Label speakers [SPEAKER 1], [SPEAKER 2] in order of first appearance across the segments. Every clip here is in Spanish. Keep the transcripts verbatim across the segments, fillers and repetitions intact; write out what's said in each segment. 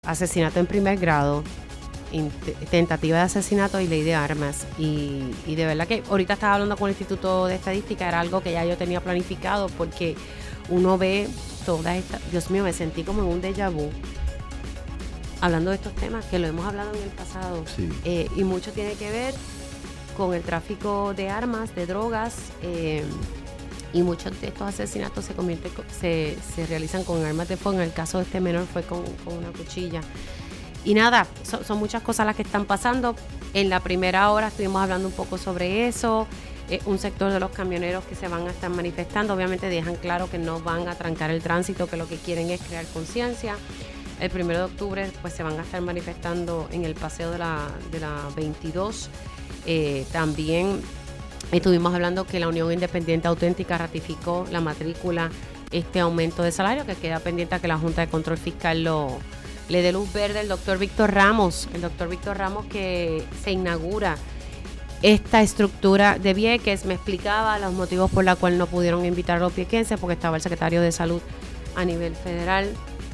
[SPEAKER 1] asesinato en primer grado, tentativa de asesinato y ley de armas. Y, y de verdad que ahorita estaba hablando con el Instituto de Estadística, era algo que ya yo tenía planificado, porque uno ve toda esta... Dios mío, me sentí como en un déjà vu hablando de estos temas, que lo hemos hablado en el pasado.
[SPEAKER 2] Sí.
[SPEAKER 1] Eh, y mucho tiene que ver con el tráfico de armas, de drogas, eh, y muchos de estos asesinatos se convierten, se, se realizan con armas de fuego. En el caso de este menor fue con, con una cuchilla. Y nada, son, son muchas cosas las que están pasando. En la primera hora estuvimos hablando un poco sobre eso. Eh, un sector de los camioneros que se van a estar manifestando, obviamente dejan claro que no van a trancar el tránsito, que lo que quieren es crear conciencia. El primero de octubre pues se van a estar manifestando en el paseo de la, de la veintidós. Eh, también estuvimos hablando que la Unión Independiente Auténtica ratificó la matrícula, este aumento de salario, que queda pendiente a que la Junta de Control Fiscal lo... le dé luz verde el doctor Víctor Ramos, el doctor Víctor Ramos que se inaugura esta estructura de Vieques. Me explicaba los motivos por los cuales no pudieron invitar a los viequenses, porque estaba el secretario de Salud a nivel federal.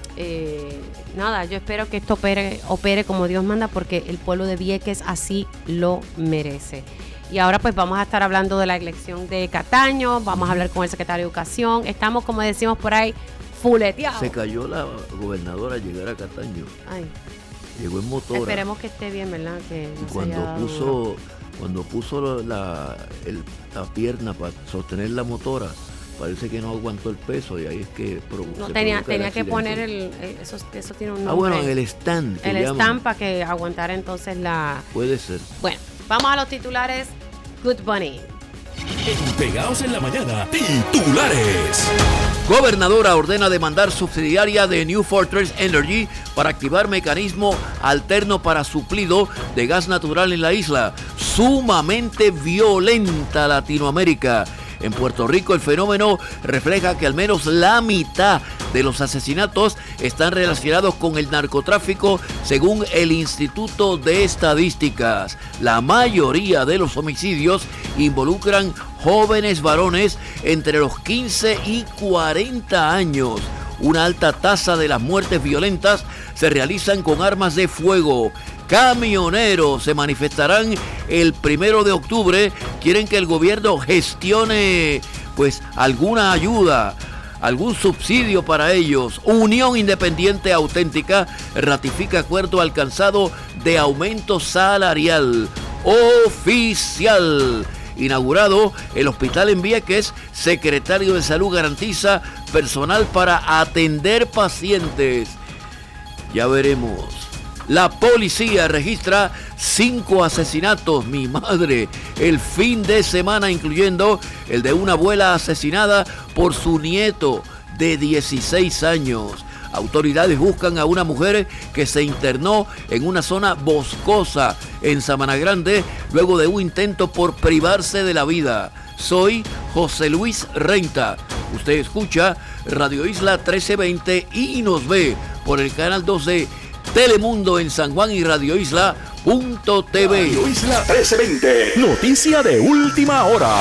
[SPEAKER 1] Eh, nada, yo espero que esto opere, opere como Dios manda, porque el pueblo de Vieques así lo merece. Y ahora pues vamos a estar hablando de la elección de Cataño, vamos a hablar con el secretario de Educación. Estamos, como decimos por ahí, fuleteado.
[SPEAKER 2] Se cayó la gobernadora al llegar a Cataño.
[SPEAKER 1] Ay.
[SPEAKER 2] Llegó en motora.
[SPEAKER 1] Esperemos que esté bien, ¿verdad? Que no
[SPEAKER 2] y cuando puso, cuando puso la, el, la pierna para sostener la motora, parece que no aguantó el peso, y ahí es que provo-
[SPEAKER 1] no
[SPEAKER 2] se
[SPEAKER 1] tenía
[SPEAKER 2] provoca el
[SPEAKER 1] tenía que
[SPEAKER 2] accidente.
[SPEAKER 1] poner el eso eso tiene un nombre.
[SPEAKER 2] Ah, bueno, en el stand.
[SPEAKER 1] el stand para que aguantara entonces la.
[SPEAKER 2] Puede ser.
[SPEAKER 1] Bueno, vamos a los titulares. Good Bunny.
[SPEAKER 3] Pegados en la mañana, titulares.
[SPEAKER 2] Gobernadora ordena demandar subsidiaria de New Fortress Energy para activar mecanismo alterno para suplido de gas natural en la isla. Sumamente violenta Latinoamérica. En Puerto Rico el fenómeno refleja que al menos la mitad de los asesinatos están relacionados con el narcotráfico, según el Instituto de Estadísticas. La mayoría de los homicidios involucran jóvenes varones entre los quince y cuarenta años. Una alta tasa de las muertes violentas se realizan con armas de fuego. Camioneros se manifestarán el primero de octubre. Quieren que el gobierno gestione pues alguna ayuda, algún subsidio para ellos. Unión Independiente Auténtica ratifica acuerdo alcanzado de aumento salarial oficial. Inaugurado el hospital en Vieques, secretario de Salud garantiza personal para atender pacientes. Ya veremos. La policía registra cinco asesinatos, mi madre, el fin de semana, incluyendo el de una abuela asesinada por su nieto de dieciséis años. Autoridades buscan a una mujer que se internó en una zona boscosa en Sabana Grande luego de un intento por privarse de la vida. Soy José Luis Renta. Usted escucha Radio Isla trece veinte y nos ve por el canal dos de Telemundo en San Juan y Radio Isla punto t v.
[SPEAKER 3] Radio Isla trece veinte. Noticia de última hora.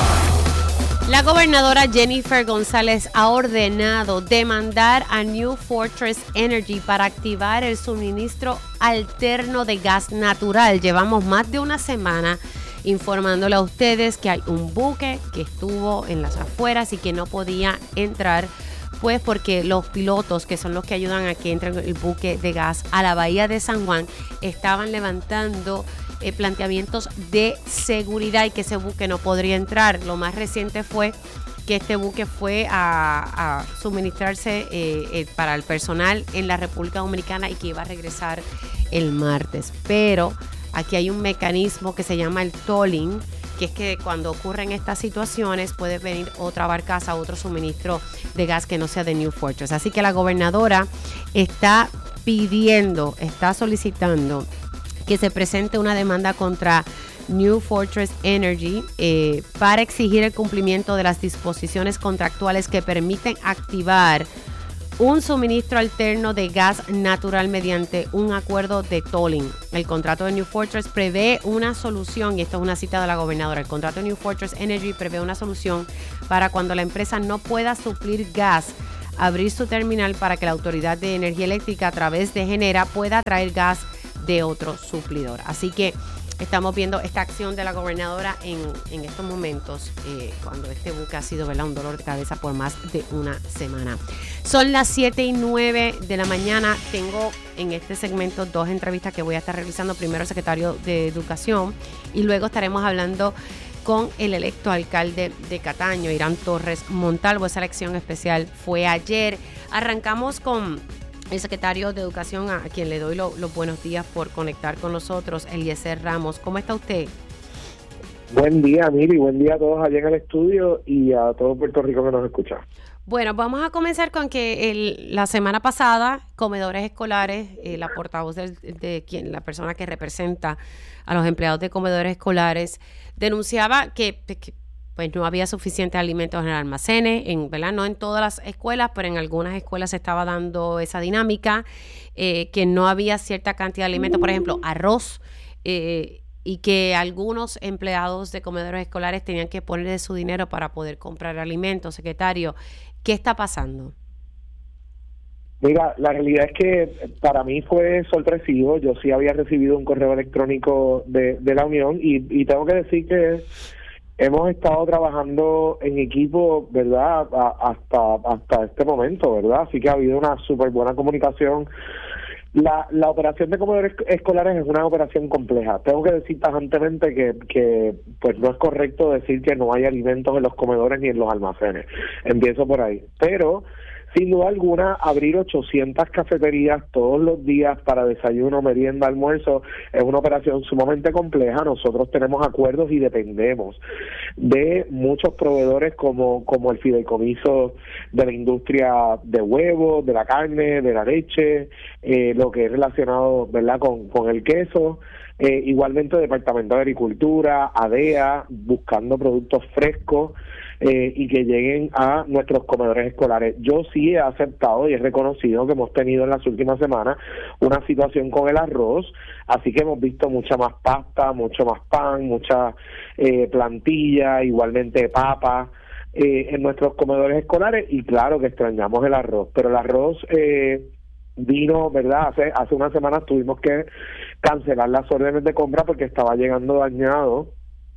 [SPEAKER 1] La gobernadora Jennifer González ha ordenado demandar a New Fortress Energy para activar el suministro alterno de gas natural. Llevamos más de una semana informándole a ustedes que hay un buque que estuvo en las afueras y que no podía entrar, pues porque los pilotos, que son los que ayudan a que entre el buque de gas a la bahía de San Juan, estaban levantando eh, planteamientos de seguridad y que ese buque no podría entrar. Lo más reciente fue que este buque fue a, a suministrarse eh, eh, para el personal en la República Dominicana y que iba a regresar el martes. Pero aquí hay un mecanismo que se llama el tolling, que es que cuando ocurren estas situaciones puede venir otra barcaza, otro suministro de gas que no sea de New Fortress. Así que la gobernadora está pidiendo, está solicitando que se presente una demanda contra New Fortress Energy eh, para exigir el cumplimiento de las disposiciones contractuales que permiten activar un suministro alterno de gas natural mediante un acuerdo de tolling. El contrato de New Fortress prevé una solución, y esto es una cita de la gobernadora, el contrato de New Fortress Energy prevé una solución para cuando la empresa no pueda suplir gas abrir su terminal para que la Autoridad de Energía Eléctrica a través de Genera pueda traer gas de otro suplidor. Así que estamos viendo esta acción de la gobernadora en, en estos momentos, eh, cuando este buque ha sido, ¿verdad?, un dolor de cabeza por más de una semana. Son las siete y nueve de la mañana. Tengo en este segmento dos entrevistas que voy a estar realizando. Primero el secretario de Educación y luego estaremos hablando con el electo alcalde de Cataño, Irán Torres Montalvo. Esa elección especial fue ayer. Arrancamos con el secretario de Educación, a quien le doy lo, los buenos días por conectar con nosotros, Eliezer Ramos. ¿Cómo está usted?
[SPEAKER 4] Buen día, Miri. Buen día a todos allá en el estudio y a todo Puerto Rico que nos escucha.
[SPEAKER 1] Bueno, vamos a comenzar con que el, la semana pasada, comedores escolares, eh, la portavoz de, de quien, la persona que representa a los empleados de comedores escolares, denunciaba que, que pues no había suficientes alimentos en el almacenes, en, ¿verdad? No en todas las escuelas, pero en algunas escuelas se estaba dando esa dinámica, eh, que no había cierta cantidad de alimentos, por ejemplo, arroz, eh, y que algunos empleados de comedores escolares tenían que poner de su dinero para poder comprar alimentos. Secretario, ¿qué está pasando?
[SPEAKER 4] Mira, la realidad es que para mí fue sorpresivo. Yo sí había recibido un correo electrónico de, de la Unión y, y tengo que decir que hemos estado trabajando en equipo, ¿verdad?, a, hasta hasta este momento, ¿verdad? Así que ha habido una súper buena comunicación. La, la operación de comedores escolares es una operación compleja. Tengo que decir tajantemente que, que pues no es correcto decir que no hay alimentos en los comedores ni en los almacenes. Empiezo por ahí. Pero sin duda alguna, abrir ochocientas cafeterías todos los días para desayuno, merienda, almuerzo, es una operación sumamente compleja. Nosotros tenemos acuerdos y dependemos de muchos proveedores como, como el fideicomiso de la industria de huevos, de la carne, de la leche, eh, lo que es relacionado, ¿verdad?, con, con el queso. Eh, igualmente Departamento de Agricultura, A D E A, buscando productos frescos eh, y que lleguen a nuestros comedores escolares. Yo sí he aceptado y he reconocido que hemos tenido en las últimas semanas una situación con el arroz, así que hemos visto mucha más pasta, mucho más pan, mucha eh, plantilla, igualmente papa eh, en nuestros comedores escolares, y claro que extrañamos el arroz, pero el arroz eh, vino, ¿verdad? Hace, hace unas semanas tuvimos que cancelar las órdenes de compra porque estaba llegando dañado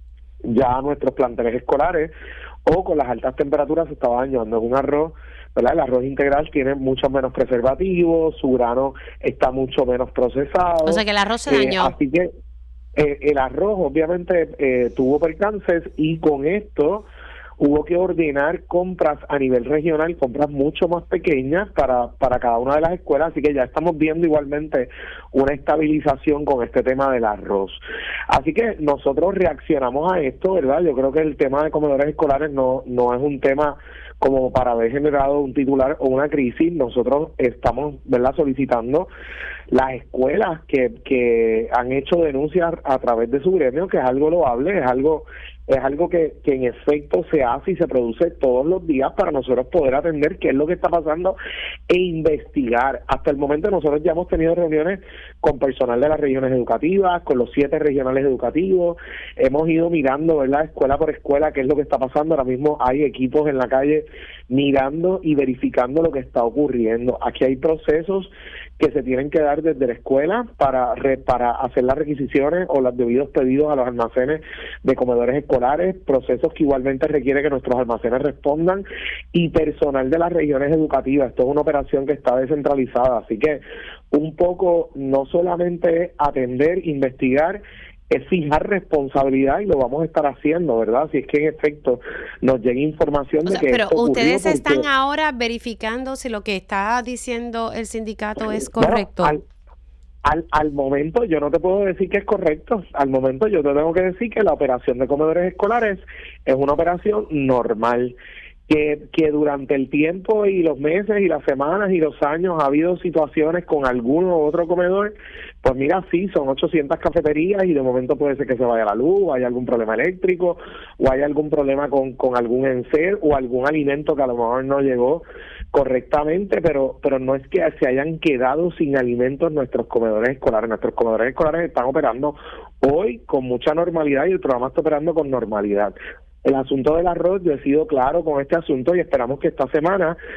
[SPEAKER 4] ya a nuestros planteles escolares, o con las altas temperaturas se estaba dañando. Un arroz, ¿verdad? El arroz integral tiene mucho menos preservativos, su grano está mucho menos procesado.
[SPEAKER 1] O sea que el arroz se dañó.
[SPEAKER 4] Eh, así que eh, el arroz obviamente eh, tuvo percances, y con esto hubo que ordenar compras a nivel regional, compras mucho más pequeñas para, para cada una de las escuelas, así que ya estamos viendo igualmente una estabilización con este tema del arroz. Así que nosotros reaccionamos a esto, ¿verdad? Yo creo que el tema de comedores escolares no, no es un tema como para haber generado un titular o una crisis. Nosotros estamos, ¿verdad?, solicitando las escuelas que, que han hecho denuncias a través de su gremio, que es algo loable, es algo es algo que, que en efecto se hace y se produce todos los días para nosotros poder atender qué es lo que está pasando e investigar. Hasta el momento nosotros ya hemos tenido reuniones con personal de las regiones educativas, con los siete regionales educativos, hemos ido mirando, ¿verdad?, escuela por escuela qué es lo que está pasando. Ahora mismo hay equipos en la calle mirando y verificando lo que está ocurriendo. Aquí hay procesos que se tienen que dar desde la escuela para re, para hacer las requisiciones o los debidos pedidos a los almacenes de comedores escolares, procesos que igualmente requiere que nuestros almacenes respondan, y personal de las regiones educativas. Esto es una operación que está descentralizada, así que un poco no solamente atender, investigar, es fijar responsabilidad, y lo vamos a estar haciendo, ¿verdad? Si es que en efecto nos llega información
[SPEAKER 1] o
[SPEAKER 4] de
[SPEAKER 1] sea,
[SPEAKER 4] que
[SPEAKER 1] pero
[SPEAKER 4] esto
[SPEAKER 1] ustedes
[SPEAKER 4] ocurrió,
[SPEAKER 1] están
[SPEAKER 4] porque
[SPEAKER 1] ahora verificando si lo que está diciendo el sindicato es correcto.
[SPEAKER 4] Bueno, al, al, al momento yo no te puedo decir que es correcto. Al momento yo te tengo que decir que la operación de comedores escolares es una operación normal. Que, que durante el tiempo y los meses y las semanas y los años ha habido situaciones con alguno u otro comedor, pues mira, sí, son ochocientas cafeterías y de momento puede ser que se vaya la luz, o haya algún problema eléctrico, o haya algún problema con, con algún enser o algún alimento que a lo mejor no llegó correctamente, pero pero no es que se hayan quedado sin alimentos nuestros comedores escolares. Nuestros comedores escolares están operando hoy con mucha normalidad y el programa está operando con normalidad. El asunto del arroz, yo he sido claro con este asunto y esperamos que esta semana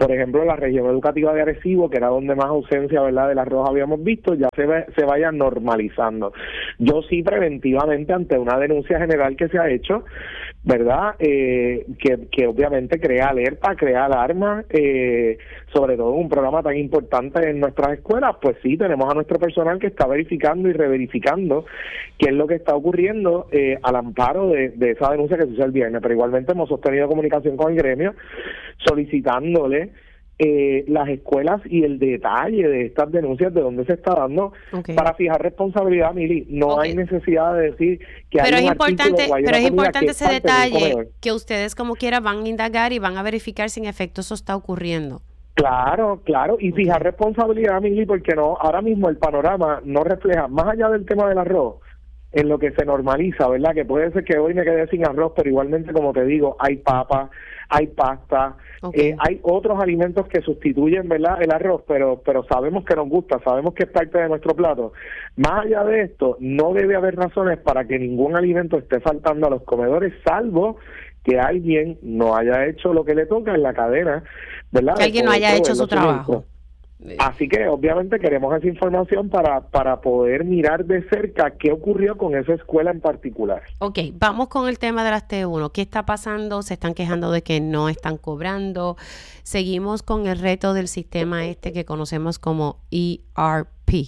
[SPEAKER 4] Por ejemplo, la región educativa de Arecibo, que era donde más ausencia, ¿verdad?, del arroz habíamos visto, ya se, ve, se vaya normalizando. Yo sí, preventivamente, ante una denuncia general que se ha hecho, ¿verdad?, eh, que, que obviamente crea alerta, crea alarma, eh, sobre todo un programa tan importante en nuestras escuelas, pues sí, tenemos a nuestro personal que está verificando y reverificando qué es lo que está ocurriendo eh, al amparo de, de esa denuncia que se hizo el viernes, pero igualmente hemos sostenido comunicación con el gremio solicitándole eh, las escuelas y el detalle de estas denuncias, de dónde se está dando, okay, para fijar responsabilidad, Mili. No okay. hay necesidad de decir que
[SPEAKER 1] pero
[SPEAKER 4] hay
[SPEAKER 1] es
[SPEAKER 4] un
[SPEAKER 1] importante,
[SPEAKER 4] o hay
[SPEAKER 1] pero es importante
[SPEAKER 4] es
[SPEAKER 1] ese detalle que ustedes como quiera van a indagar y van a verificar si en efecto eso está ocurriendo.
[SPEAKER 4] Claro, claro, y fijar okay. responsabilidad, Mili, porque no, ahora mismo el panorama no refleja, más allá del tema del arroz, en lo que se normaliza, ¿verdad? Que puede ser que hoy me quede sin arroz, pero igualmente, como te digo, hay papa, hay pasta, okay. eh, hay otros alimentos que sustituyen, ¿verdad?, el arroz, pero pero sabemos que nos gusta, sabemos que es parte de nuestro plato. Más allá de esto, no debe haber razones para que ningún alimento esté faltando a los comedores, salvo que alguien no haya hecho lo que le toca en la cadena, ¿verdad?
[SPEAKER 1] Que alguien no haya hecho su trabajo.
[SPEAKER 4] Así que obviamente queremos esa información para, para poder mirar de cerca qué ocurrió con esa escuela en particular.
[SPEAKER 1] Ok, vamos con el tema de las T uno. ¿Qué está pasando? ¿Se están quejando de que no están cobrando? Seguimos con el reto del sistema este que conocemos como E R P.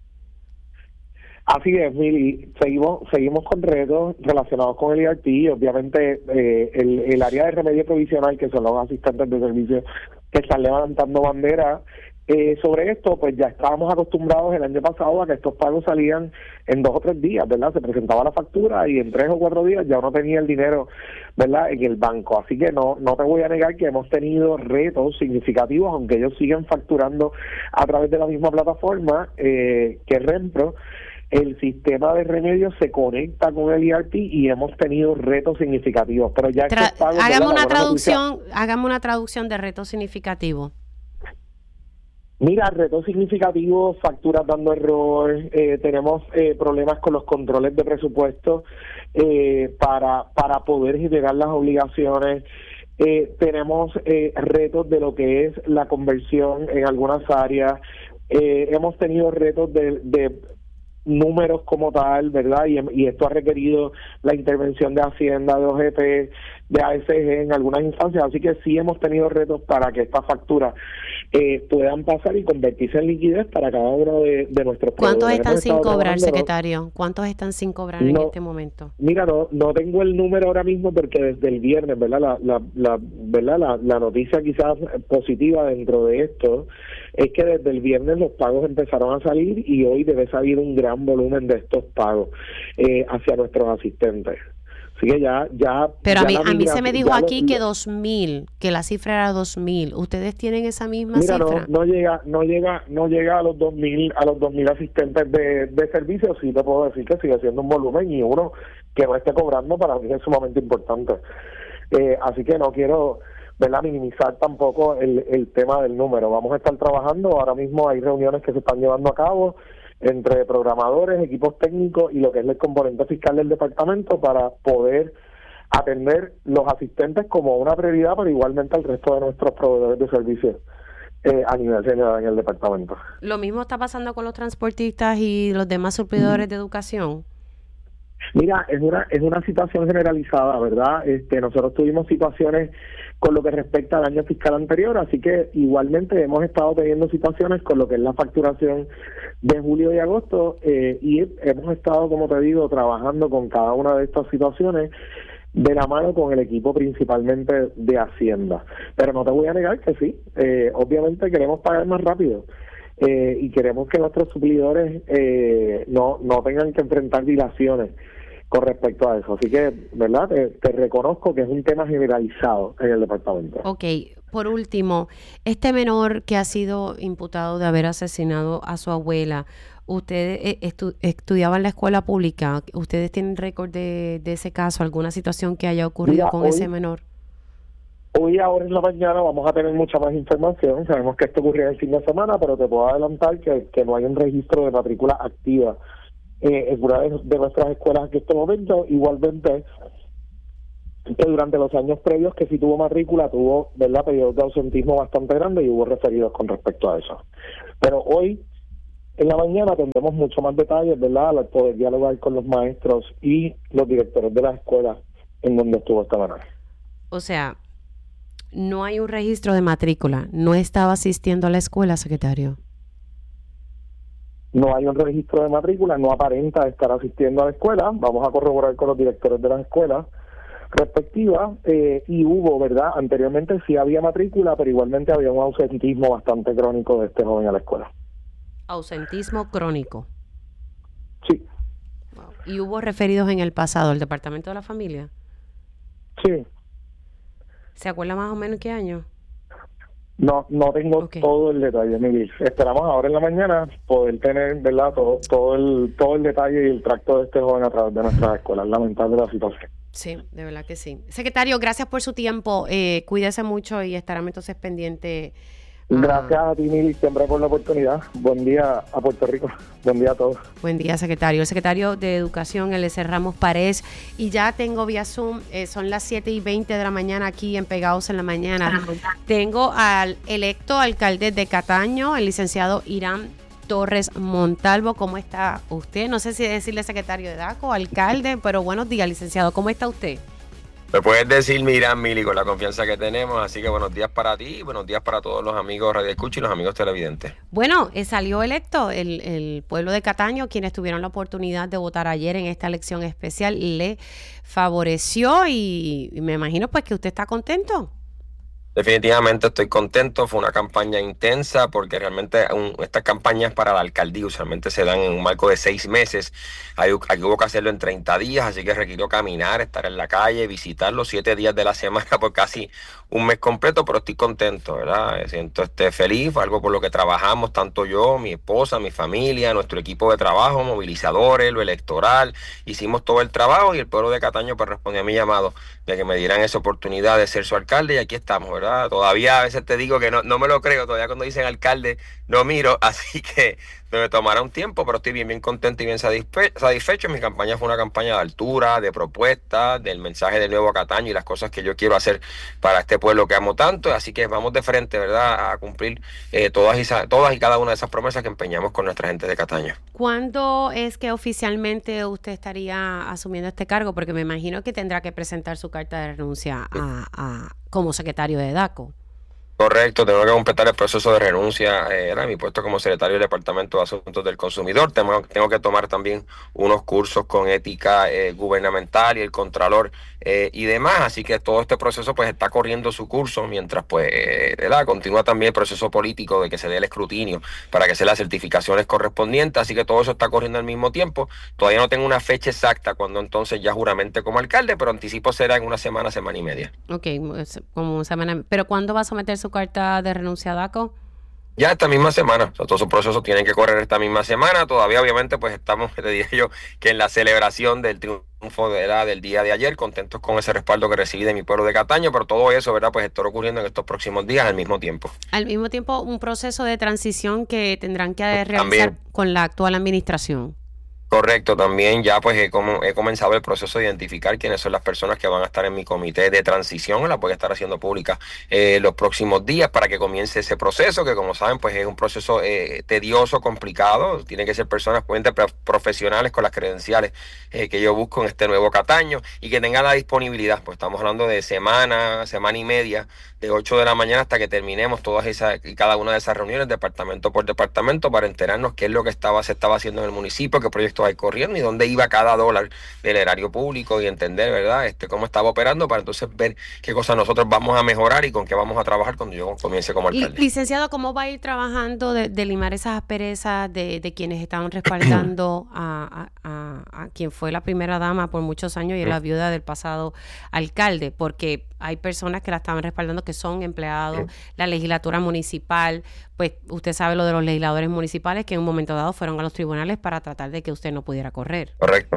[SPEAKER 4] Así es, Mili, seguimos seguimos con retos relacionados con el E R P. Obviamente eh, el, el área de remedio provisional, que son los asistentes de servicio que están levantando bandera Eh, sobre esto, pues ya estábamos acostumbrados el año pasado a que estos pagos salían en dos o tres días, ¿verdad? Se presentaba la factura y en tres o cuatro días ya uno tenía el dinero, ¿verdad?, en el banco. Así que no no te voy a negar que hemos tenido retos significativos, aunque ellos siguen facturando a través de la misma plataforma eh, que Rempro. El sistema de remedios se conecta con el E R P y hemos tenido retos significativos. Pero ya
[SPEAKER 1] Tra- estos pagos, hágame una traducción, noticia, hágame una traducción de retos significativos.
[SPEAKER 4] Mira, retos significativos, facturas dando error, eh, tenemos eh, problemas con los controles de presupuesto eh, para para poder generar las obligaciones, eh, tenemos eh, retos de lo que es la conversión en algunas áreas, eh, hemos tenido retos de, de números como tal, ¿verdad? Y, y esto ha requerido la intervención de Hacienda, de O G P, de A S G en algunas instancias, así que sí hemos tenido retos para que estas facturas eh, puedan pasar y convertirse en liquidez para cada uno de, de nuestros
[SPEAKER 1] proveedores. ¿Cuántos están
[SPEAKER 4] hemos
[SPEAKER 1] sin cobrar, secretario? ¿Cuántos están sin cobrar no, en este momento?
[SPEAKER 4] Mira, no no tengo el número ahora mismo porque desde el viernes, ¿verdad? La, la, la, ¿verdad? La, la noticia quizás positiva dentro de esto es que desde el viernes los pagos empezaron a salir y hoy debe salir un gran volumen de estos pagos eh, hacia nuestros asistentes. Así que ya, ya.
[SPEAKER 1] Pero
[SPEAKER 4] ya
[SPEAKER 1] a mí, a mí se me dijo aquí
[SPEAKER 4] lo,
[SPEAKER 1] que dos mil, que la cifra era dos mil. ¿Ustedes tienen esa misma
[SPEAKER 4] mira,
[SPEAKER 1] cifra?
[SPEAKER 4] No, no llega, no llega, no llega a los dos mil, a los dos mil asistentes de, de servicio. Sí te puedo decir que sigue siendo un volumen y uno que no esté cobrando para mí es sumamente importante. Eh, así que no quiero, ¿verdad?, minimizar tampoco el, el tema del número. Vamos a estar trabajando. Ahora mismo hay reuniones que se están llevando a cabo entre programadores, equipos técnicos y lo que es el componente fiscal del departamento para poder atender los asistentes como una prioridad, pero igualmente al resto de nuestros proveedores de servicios eh, a nivel general en el departamento.
[SPEAKER 1] ¿Lo mismo está pasando con los transportistas y los demás suplidores mm. de educación?
[SPEAKER 4] Mira, es una es una situación generalizada, ¿verdad? Este, nosotros tuvimos situaciones con lo que respecta al año fiscal anterior, así que igualmente hemos estado teniendo situaciones con lo que es la facturación de julio y agosto eh, y hemos estado, como te digo, trabajando con cada una de estas situaciones de la mano con el equipo principalmente de Hacienda. Pero no te voy a negar que sí, eh, obviamente queremos pagar más rápido. Eh, y queremos que nuestros suplidores eh, no no tengan que enfrentar dilaciones con respecto a eso. Así que, ¿verdad? Te, te reconozco que es un tema generalizado en el departamento.
[SPEAKER 1] Ok, por último, este menor que ha sido imputado de haber asesinado a su abuela, ¿ustedes estu- estudiaban en la escuela pública? ¿Ustedes tienen récord de, de ese caso? ¿Alguna situación que haya ocurrido Mira, con hoy, ese menor?
[SPEAKER 4] Hoy, ahora en la mañana, vamos a tener mucha más información. Sabemos que esto ocurrió el fin de semana, pero te puedo adelantar que, que no hay un registro de matrícula activa eh, en una de, de nuestras escuelas en este momento. Igualmente, que durante los años previos que sí tuvo matrícula, tuvo, ¿verdad?, periodos de ausentismo bastante grandes y hubo referidos con respecto a eso. Pero hoy, en la mañana, tendremos mucho más detalles, ¿verdad?, al poder dialogar con los maestros y los directores de las escuelas en donde estuvo esta manera.
[SPEAKER 1] O sea, no hay un registro de matrícula. ¿No estaba asistiendo a la escuela, secretario?
[SPEAKER 4] No hay un registro de matrícula, no aparenta estar asistiendo a la escuela. Vamos a corroborar con los directores de las escuelas respectivas, eh, y hubo, ¿verdad? Anteriormente sí había matrícula, pero igualmente había un ausentismo bastante crónico de este joven a la escuela.
[SPEAKER 1] Ausentismo crónico.
[SPEAKER 4] Sí.
[SPEAKER 1] Wow. ¿Y hubo referidos en el pasado al Departamento de la Familia?
[SPEAKER 4] Sí.
[SPEAKER 1] ¿Se acuerda más o menos qué año?
[SPEAKER 4] No, no tengo okay. todo el detalle, Miguel. Esperamos ahora en la mañana poder tener, ¿verdad?, todo, todo el todo el detalle y el tracto de este joven a través de nuestras escuelas. Lamentable la situación.
[SPEAKER 1] Sí, de verdad que sí. Secretario, gracias por su tiempo. Eh, cuídese mucho y estarán entonces pendiente.
[SPEAKER 4] Gracias a ti, Mili, siempre por la oportunidad. Buen día a Puerto Rico. Buen día a todos.
[SPEAKER 1] Buen día, secretario. El secretario de Educación, Eliezer Ramos Párez. Y ya tengo vía Zoom, eh, son las siete y veinte de la mañana aquí en Pegados en la Mañana. Tengo al electo alcalde de Cataño, el licenciado Irán Torres Montalvo. ¿Cómo está usted? No sé si decirle secretario de DACO, alcalde, pero buenos días, licenciado. ¿Cómo está usted?
[SPEAKER 5] Me puedes decir, mira, Mili, con la confianza que tenemos, así que buenos días para ti y buenos días para todos los amigos Radio Escucha y los amigos televidentes.
[SPEAKER 1] Bueno, eh, salió electo el, el pueblo de Cataño, quienes tuvieron la oportunidad de votar ayer en esta elección especial, le favoreció y, y me imagino pues que usted está contento.
[SPEAKER 5] Definitivamente estoy contento, fue una campaña intensa porque realmente un, estas campañas para la alcaldía usualmente se dan en un marco de seis meses, hay, aquí hubo que hacerlo en treinta días, así que requirió caminar, estar en la calle, visitar los siete días de la semana por casi un mes completo, pero estoy contento, ¿verdad? Me siento este, feliz, fue algo por lo que trabajamos, tanto yo, mi esposa, mi familia, nuestro equipo de trabajo, movilizadores, lo electoral, hicimos todo el trabajo y el pueblo de Cataño pues respondió a mi llamado de que me dieran esa oportunidad de ser su alcalde y aquí estamos, ¿verdad? Todavía a veces te digo que no, no me lo creo, todavía cuando dicen alcalde no miro, así que me tomará un tiempo, pero estoy bien, bien contento y bien satisfe- satisfecho. Mi campaña fue una campaña de altura, de propuestas, del mensaje del nuevo Cataño y las cosas que yo quiero hacer para este pueblo que amo tanto, así que vamos de frente, ¿verdad?, a cumplir eh, todas, y, todas y cada una de esas promesas que empeñamos con nuestra gente de Cataño.
[SPEAKER 1] ¿Cuándo es que oficialmente usted estaría asumiendo este cargo? Porque me imagino que tendrá que presentar su carta de renuncia a, a como secretario de DACO.
[SPEAKER 5] Correcto, tengo que completar el proceso de renuncia eh, a mi puesto como secretario del Departamento de Asuntos del Consumidor. Tengo, tengo que tomar también unos cursos con ética eh, gubernamental y el Contralor eh, y demás. Así que todo este proceso pues está corriendo su curso mientras pues eh, ¿verdad? Continúa también el proceso político de que se dé el escrutinio para que se den las certificaciones correspondientes. Así que todo eso está corriendo al mismo tiempo. Todavía no tengo una fecha exacta cuando entonces ya juramente como alcalde, pero anticipo será en una semana, semana y media.
[SPEAKER 1] Ok, como semana. ¿Pero cuándo va a someter su carta de renuncia a DACO?
[SPEAKER 5] Ya esta misma semana, o sea, todos esos procesos tienen que correr esta misma semana. Todavía obviamente pues estamos, te diría yo, que en la celebración del triunfo de la, del día de ayer, contentos con ese respaldo que recibí de mi pueblo de Cataño, pero todo eso, ¿verdad?, pues está ocurriendo en estos próximos días al mismo tiempo.
[SPEAKER 1] Al mismo tiempo, un proceso de transición que tendrán que realizar
[SPEAKER 5] También
[SPEAKER 1] con la actual administración.
[SPEAKER 5] Correcto, también ya pues he, como, he comenzado el proceso de identificar quiénes son las personas que van a estar en mi comité de transición, la voy a estar haciendo pública eh, los próximos días para que comience ese proceso, que como saben pues es un proceso eh, tedioso, complicado, tiene que ser personas profesionales con las credenciales eh, que yo busco en este nuevo Cataño y que tengan la disponibilidad, pues estamos hablando de semana, semana y media, de ocho de la mañana hasta que terminemos todas esas y cada una de esas reuniones, departamento por departamento, para enterarnos qué es lo que estaba se estaba haciendo en el municipio, qué proyectos hay corriendo y dónde iba cada dólar del erario público y entender, ¿verdad?, este cómo estaba operando para entonces ver qué cosas nosotros vamos a mejorar y con qué vamos a trabajar cuando yo comience como alcalde.
[SPEAKER 1] Licenciado, ¿cómo va a ir trabajando de, de limar esas asperezas de, de quienes estaban respaldando a, a, a, a quien fue la primera dama por muchos años y la viuda del pasado alcalde? Porque hay personas que la estaban respaldando que son empleados, la legislatura municipal, pues usted sabe lo de los legisladores municipales que en un momento dado fueron a los tribunales para tratar de que usted no pudiera correr.
[SPEAKER 5] Correcto.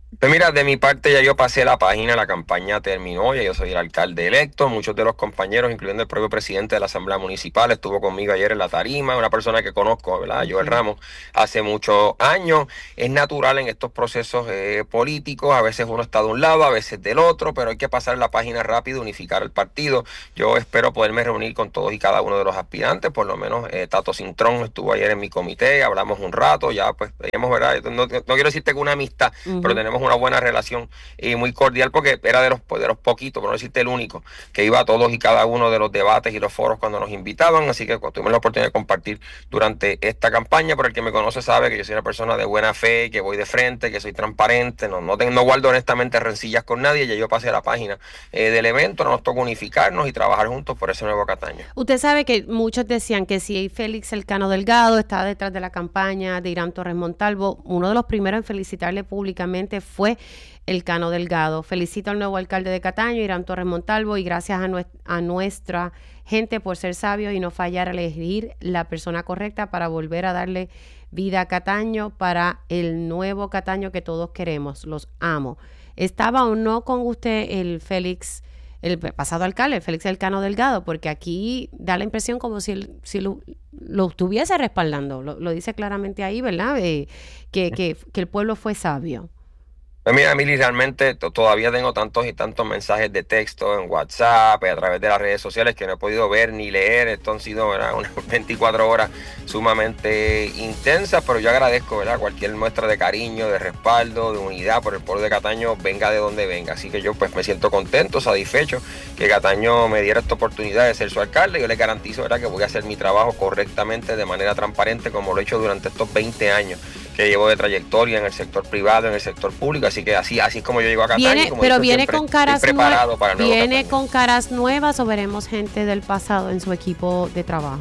[SPEAKER 5] Pues mira, de mi parte ya yo pasé la página, la campaña terminó, ya yo soy el alcalde electo. Muchos de los compañeros, incluyendo el propio presidente de la Asamblea Municipal, estuvo conmigo ayer en la tarima, una persona que conozco, ¿verdad? Joel Ramos, hace muchos años. Es natural en estos procesos eh, políticos, a veces uno está de un lado, a veces del otro, pero hay que pasar la página rápido, unificar el partido. Yo espero poderme reunir con todos y cada uno de los aspirantes, por lo menos eh, Tato Cintrón estuvo ayer en mi comité, hablamos un rato, ya pues veíamos, ¿verdad? No, no quiero decirte que una amistad, uh-huh. pero tenemos una buena relación y muy cordial porque era de los, de los poquitos, por no decirte el único, que iba a todos y cada uno de los debates y los foros cuando nos invitaban, así que tuvimos la oportunidad de compartir durante esta campaña. Pero el que me conoce sabe que yo soy una persona de buena fe, que voy de frente, que soy transparente, no, no, tengo, no guardo honestamente rencillas con nadie. Ya yo pasé a la página eh, del evento, nos toca unificarnos y trabajar juntos por ese nuevo Cataño.
[SPEAKER 1] Usted sabe que muchos decían que si Félix Elcano Delgado estaba detrás de la campaña de Irán Torres Montalvo, uno de los primeros en felicitarle públicamente fue Elcano Delgado. Felicito al nuevo alcalde de Cataño, Irán Torres Montalvo, y gracias a, nuestra, a nuestra gente por ser sabios y no fallar a elegir la persona correcta para volver a darle vida a Cataño, para el nuevo Cataño que todos queremos. Los amo. ¿Estaba o no con usted el Félix, el pasado alcalde, el Félix Elcano Delgado? Porque aquí da la impresión como si, el, si lo, lo estuviese respaldando. Lo, lo dice claramente ahí, ¿verdad? Eh, que, que, que el pueblo fue sabio.
[SPEAKER 5] Pues mira, Mili, realmente t- todavía tengo tantos y tantos mensajes de texto en WhatsApp, a través de las redes sociales, que no he podido ver ni leer. Esto han sido, ¿verdad?, unas veinticuatro horas sumamente intensas, pero yo agradezco, ¿verdad?, cualquier muestra de cariño, de respaldo, de unidad por el pueblo de Cataño, venga de donde venga. Así que yo pues me siento contento, satisfecho que Cataño me diera esta oportunidad de ser su alcalde. Yo le garantizo, ¿verdad?, que voy a hacer mi trabajo correctamente, de manera transparente, como lo he hecho durante estos veinte años que llevo de trayectoria en el sector privado, en el sector público. Así que así así es como yo llego a Cataño.
[SPEAKER 1] Viene,
[SPEAKER 5] como
[SPEAKER 1] pero
[SPEAKER 5] dicho,
[SPEAKER 1] viene
[SPEAKER 5] siempre,
[SPEAKER 1] con caras
[SPEAKER 5] preparado para el nuevo
[SPEAKER 1] ¿Viene
[SPEAKER 5] Cataño.
[SPEAKER 1] con caras nuevas o veremos gente del pasado en su equipo de trabajo?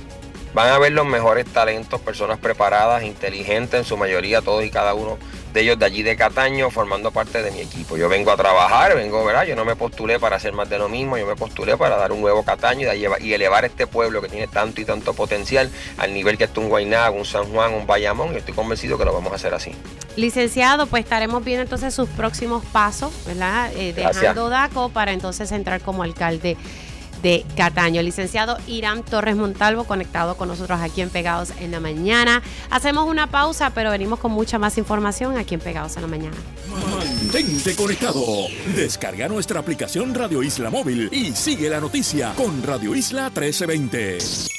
[SPEAKER 5] Van a ver los mejores talentos, personas preparadas, inteligentes, en su mayoría todos y cada uno de ellos de allí de Cataño, formando parte de mi equipo. Yo vengo a trabajar, vengo, ¿verdad? Yo no me postulé para hacer más de lo mismo, yo me postulé para dar un nuevo Cataño y, y elevar este pueblo que tiene tanto y tanto potencial al nivel que está un Guaynabo, un San Juan, un Bayamón, y estoy convencido que lo vamos a hacer así.
[SPEAKER 1] Licenciado, pues estaremos viendo entonces sus próximos pasos, ¿verdad? Eh, dejando DACO para entonces entrar como alcalde de Cataño. Licenciado Irán Torres Montalvo, conectado con nosotros aquí en Pegados en la Mañana. Hacemos una pausa, pero venimos con mucha más información aquí en Pegados en la Mañana.
[SPEAKER 3] Mantente conectado. Descarga nuestra aplicación Radio Isla Móvil y sigue la noticia con Radio Isla trece veinte.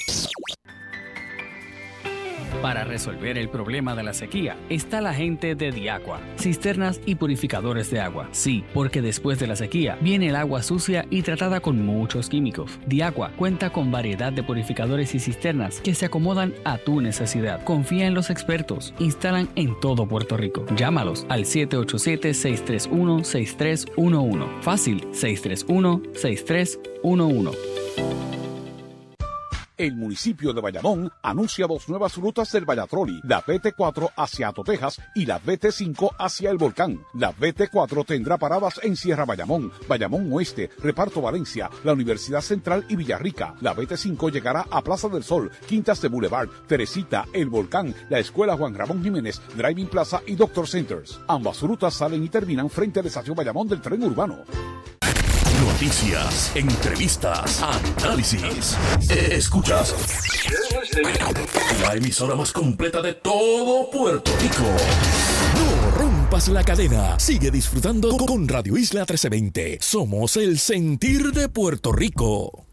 [SPEAKER 6] Para resolver el problema de la sequía está la gente de Diaqua, cisternas y purificadores de agua. Sí, porque después de la sequía viene el agua sucia y tratada con muchos químicos. Diaqua cuenta con variedad de purificadores y cisternas que se acomodan a tu necesidad. Confía en los expertos. Instalan en todo Puerto Rico. Llámalos al siete ocho siete, seis tres uno, seis tres uno uno. Fácil, seis tres uno, seis tres uno uno.
[SPEAKER 7] El municipio de Bayamón anuncia dos nuevas rutas del Vallatroli, la B T cuatro hacia Ato, Texas, y la B T cinco hacia El Volcán. La B T cuatro tendrá paradas en Sierra Bayamón, Bayamón Oeste, Reparto Valencia, la Universidad Central y Villarrica. La B T cinco llegará a Plaza del Sol, Quintas de Boulevard, Teresita, El Volcán, la Escuela Juan Ramón Jiménez, Driving Plaza y Doctor Centers. Ambas rutas salen y terminan frente a la estación Bayamón del tren urbano.
[SPEAKER 3] Noticias, entrevistas, análisis. Escuchas la emisora más completa de todo Puerto Rico. No rompas la cadena. Sigue disfrutando con Radio Isla trece veinte. Somos el sentir de Puerto Rico.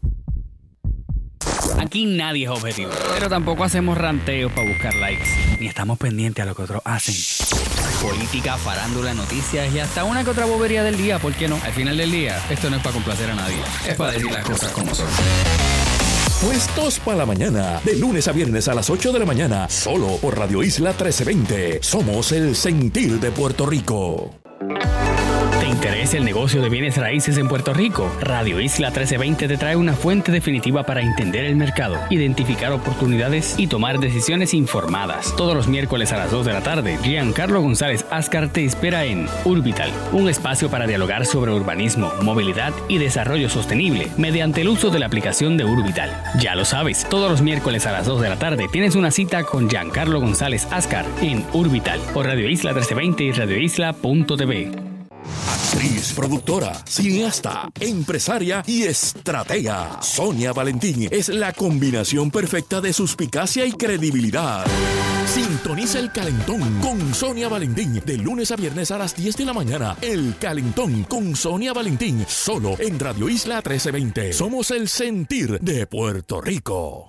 [SPEAKER 6] Aquí nadie es objetivo, pero tampoco hacemos ranteos para buscar likes, ni estamos pendientes a lo que otros hacen. Política, farándula, noticias y hasta una que otra bobería del día, ¿por qué no? Al final del día, esto no es para complacer a nadie, es para decir las cosas como son.
[SPEAKER 3] Puestos para la mañana, de lunes a viernes a las ocho de la mañana, solo por Radio Isla trece veinte. Somos el sentir de Puerto Rico.
[SPEAKER 6] ¿Te interesa el negocio de bienes raíces en Puerto Rico? Radio Isla trece veinte te trae una fuente definitiva para entender el mercado, identificar oportunidades y tomar decisiones informadas. Todos los miércoles a las dos de la tarde, Giancarlo González Ascar te espera en Urbital, un espacio para dialogar sobre urbanismo, movilidad y desarrollo sostenible mediante el uso de la aplicación de Urbital. Ya lo sabes, todos los miércoles a las dos de la tarde tienes una cita con Giancarlo González Ascar en Urbital por Radio Isla trece veinte y radio isla punto t v.
[SPEAKER 3] Actriz, productora, cineasta, empresaria y estratega. Sonia Valentín es la combinación perfecta de suspicacia y credibilidad. Sintoniza El Calentón con Sonia Valentín de lunes a viernes a las diez de la mañana. El Calentón con Sonia Valentín, solo en Radio Isla trece veinte. Somos el sentir de Puerto Rico.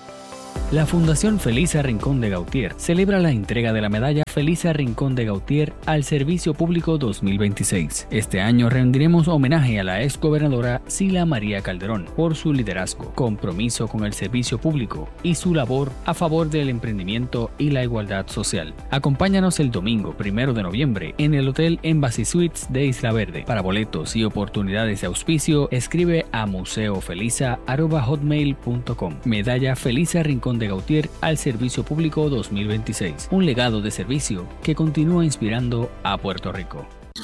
[SPEAKER 6] La Fundación Felisa Rincón de Gautier celebra la entrega de la medalla Felisa Rincón de Gautier al Servicio Público dos mil veintiséis. Este año rendiremos homenaje a la exgobernadora Sila María Calderón por su liderazgo, compromiso con el servicio público y su labor a favor del emprendimiento y la igualdad social. Acompáñanos el domingo primero de noviembre en el Hotel Embassy Suites de Isla Verde. Para boletos y oportunidades de auspicio, escribe a museofelisa arroba hotmail punto com. Medalla Felisa Rincón de Gautier al Servicio Público dos mil veintiséis. Un legado de servicio que continúa inspirando a Puerto Rico.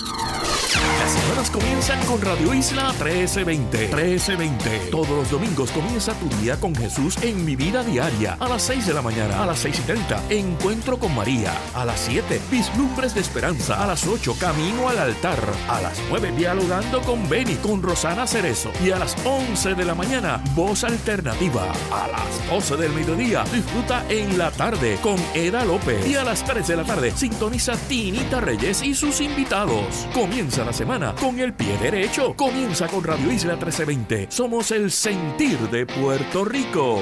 [SPEAKER 3] Las semanas comienzan con Radio Isla trece veinte. trece veinte. Todos los domingos comienza tu día con Jesús en Mi Vida Diaria. A las seis de la mañana, a las seis y treinta, Encuentro con María. A las siete, Vislumbres de Esperanza. A las ocho, Camino al Altar. A las nueve, Dialogando con Beni, con Rosana Cerezo. Y a las once de la mañana, Voz Alternativa. A las doce del mediodía, disfruta En la Tarde con Eda López. Y a las tres de la tarde, sintoniza Tinita Reyes y sus invitados. Comienza la semana con el pie derecho. Comienza con Radio Isla trece veinte. Somos el sentir de Puerto Rico.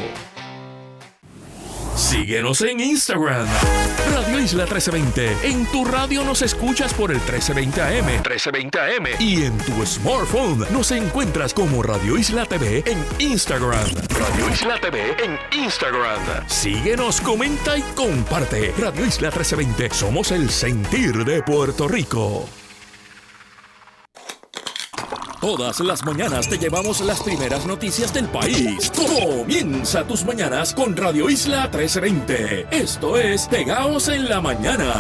[SPEAKER 3] Síguenos en Instagram, Radio Isla trece veinte. En tu radio nos escuchas por el trece veinte A M. trece veinte A M. Y en tu smartphone nos encuentras como Radio Isla T V en Instagram. Radio Isla T V en Instagram. Síguenos, comenta y comparte. Radio Isla trece veinte. Somos el sentir de Puerto Rico. Todas las mañanas te llevamos las primeras noticias del país. Comienza tus mañanas con Radio Isla trece veinte. Esto es Pegaos en la Mañana.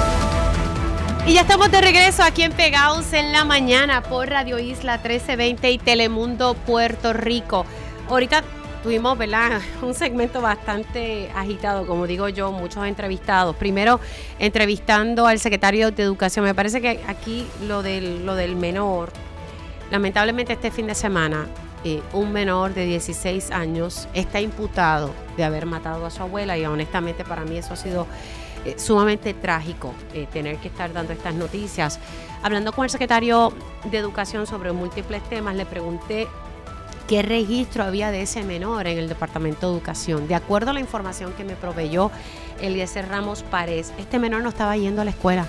[SPEAKER 1] Y ya estamos de regreso aquí en Pegaos en la Mañana por Radio Isla trece veinte y Telemundo Puerto Rico. Ahorita tuvimos, ¿verdad?, un segmento bastante agitado, como digo yo, muchos entrevistados. Primero, entrevistando al secretario de Educación. Me parece que aquí lo del, lo del menor... Lamentablemente este fin de semana eh, un menor de dieciséis años está imputado de haber matado a su abuela y honestamente para mí eso ha sido eh, sumamente trágico, eh, tener que estar dando estas noticias. Hablando con el secretario de Educación sobre múltiples temas, le pregunté qué registro había de ese menor en el Departamento de Educación. De acuerdo a la información que me proveyó Eliezer Ramos Párez, este menor no estaba yendo a la escuela.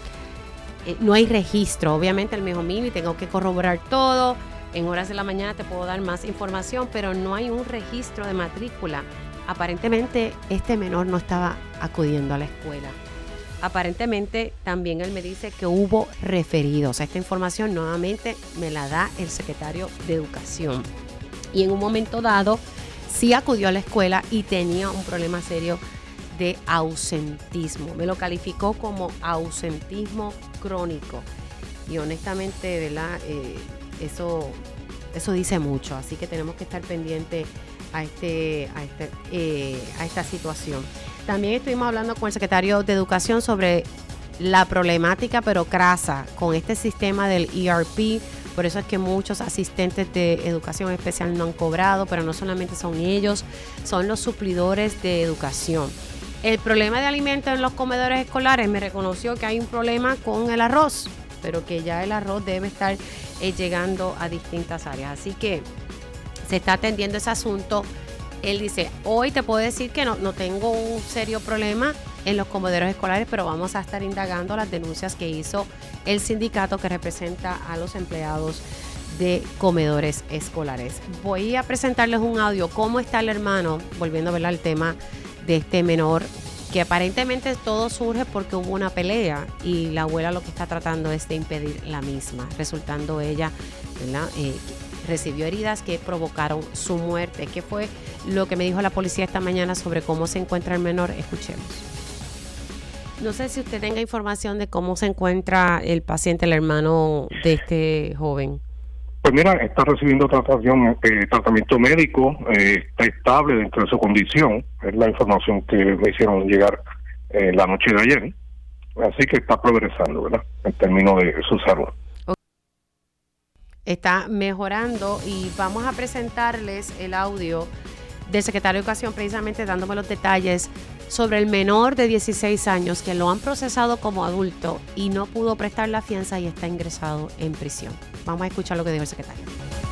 [SPEAKER 1] Eh, no hay registro. Obviamente él me dijo, Mimi, tengo que corroborar todo. En horas de la mañana te puedo dar más información, pero no hay un registro de matrícula. Aparentemente este menor no estaba acudiendo a la escuela. Aparentemente también él me dice que hubo referidos. Esta información nuevamente me la da el secretario de Educación. Y en un momento dado sí acudió a la escuela y tenía un problema serio de ausentismo. Me lo calificó como ausentismo crónico. Y honestamente, ¿verdad? Eh, eso, eso dice mucho. Así que tenemos que estar pendientes a, este, a, este, eh, a esta situación. También estuvimos hablando con el secretario de Educación sobre la problemática, pero crasa, con este sistema del E R P. Por eso es que muchos asistentes de educación especial no han cobrado, pero no solamente son ellos, son los suplidores de educación. El problema de alimentos en los comedores escolares, me reconoció que hay un problema con el arroz, pero que ya el arroz debe estar eh, llegando a distintas áreas. Así que se está atendiendo ese asunto. Él dice, hoy te puedo decir que no, no tengo un serio problema en los comedores escolares, pero vamos a estar indagando las denuncias que hizo el sindicato que representa a los empleados de comedores escolares. Voy a presentarles un audio, cómo está el hermano, volviendo a ver el tema de este menor que aparentemente todo surge porque hubo una pelea y la abuela lo que está tratando es de impedir la misma, resultando ella, ¿verdad? Eh, recibió heridas que provocaron su muerte. ¿Qué fue lo que me dijo la policía esta mañana sobre cómo se encuentra el menor? Escuchemos. No sé si usted tenga información de cómo se encuentra el paciente, el hermano de este joven.
[SPEAKER 8] Pues mira, está recibiendo tratación, eh, tratamiento médico, eh, está estable dentro de su condición, es la información que me hicieron llegar eh, la noche de ayer, así que está progresando, ¿verdad?, en términos de su salud.
[SPEAKER 1] Está mejorando y vamos a presentarles el audio del secretario de Educación, precisamente dándome los detalles sobre el menor de dieciséis años que lo han procesado como adulto y no pudo prestar la fianza y está ingresado en prisión. Vamos a escuchar lo que dijo el secretario.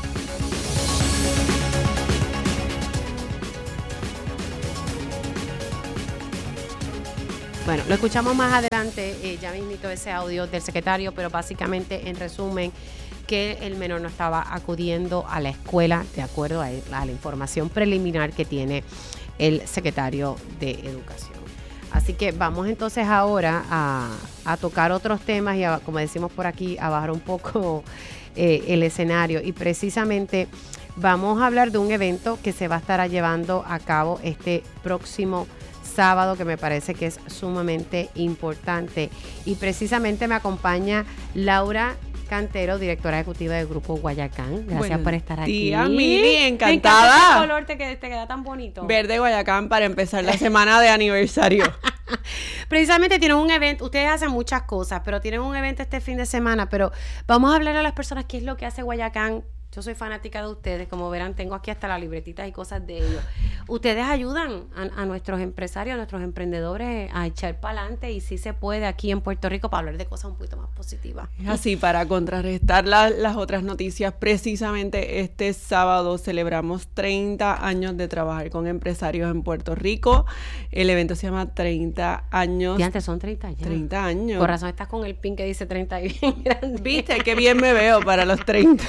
[SPEAKER 1] Bueno, lo escuchamos más adelante, eh, ya mismito ese audio del secretario, pero básicamente, en resumen, que el menor no estaba acudiendo a la escuela de acuerdo a, a la información preliminar que tiene el secretario de Educación. Así que vamos entonces ahora a, a tocar otros temas y, a, como decimos por aquí, a bajar un poco eh, el escenario. Y precisamente vamos a hablar de un evento que se va a estar llevando a cabo este próximo sábado, que me parece que es sumamente importante. Y precisamente me acompaña Laura Cantero, directora ejecutiva del Grupo Guayacán. Gracias Buenos por estar aquí.
[SPEAKER 9] Días, Mili, encantada.
[SPEAKER 1] Me encanta el color te, te queda tan bonito.
[SPEAKER 9] Verde Guayacán para empezar la semana de aniversario.
[SPEAKER 1] Precisamente tienen un evento, ustedes hacen muchas cosas, pero tienen un evento este fin de semana, pero vamos a hablar a las personas qué es lo que hace Guayacán. Yo soy fanática de ustedes, como verán, tengo aquí hasta las libretitas y cosas de ellos. Ustedes ayudan a, a nuestros empresarios, a nuestros emprendedores a echar para adelante y si se puede aquí en Puerto Rico para hablar de cosas un poquito más positivas.
[SPEAKER 9] Así, para contrarrestar la, las otras noticias, precisamente este sábado celebramos treinta años de trabajar con empresarios en Puerto Rico. El evento se llama treinta años.
[SPEAKER 1] Y antes son treinta ya.
[SPEAKER 9] treinta años.
[SPEAKER 1] Por razón estás con el pin que dice treinta y bien grande.
[SPEAKER 9] ¿Viste? Qué bien me veo para los treinta.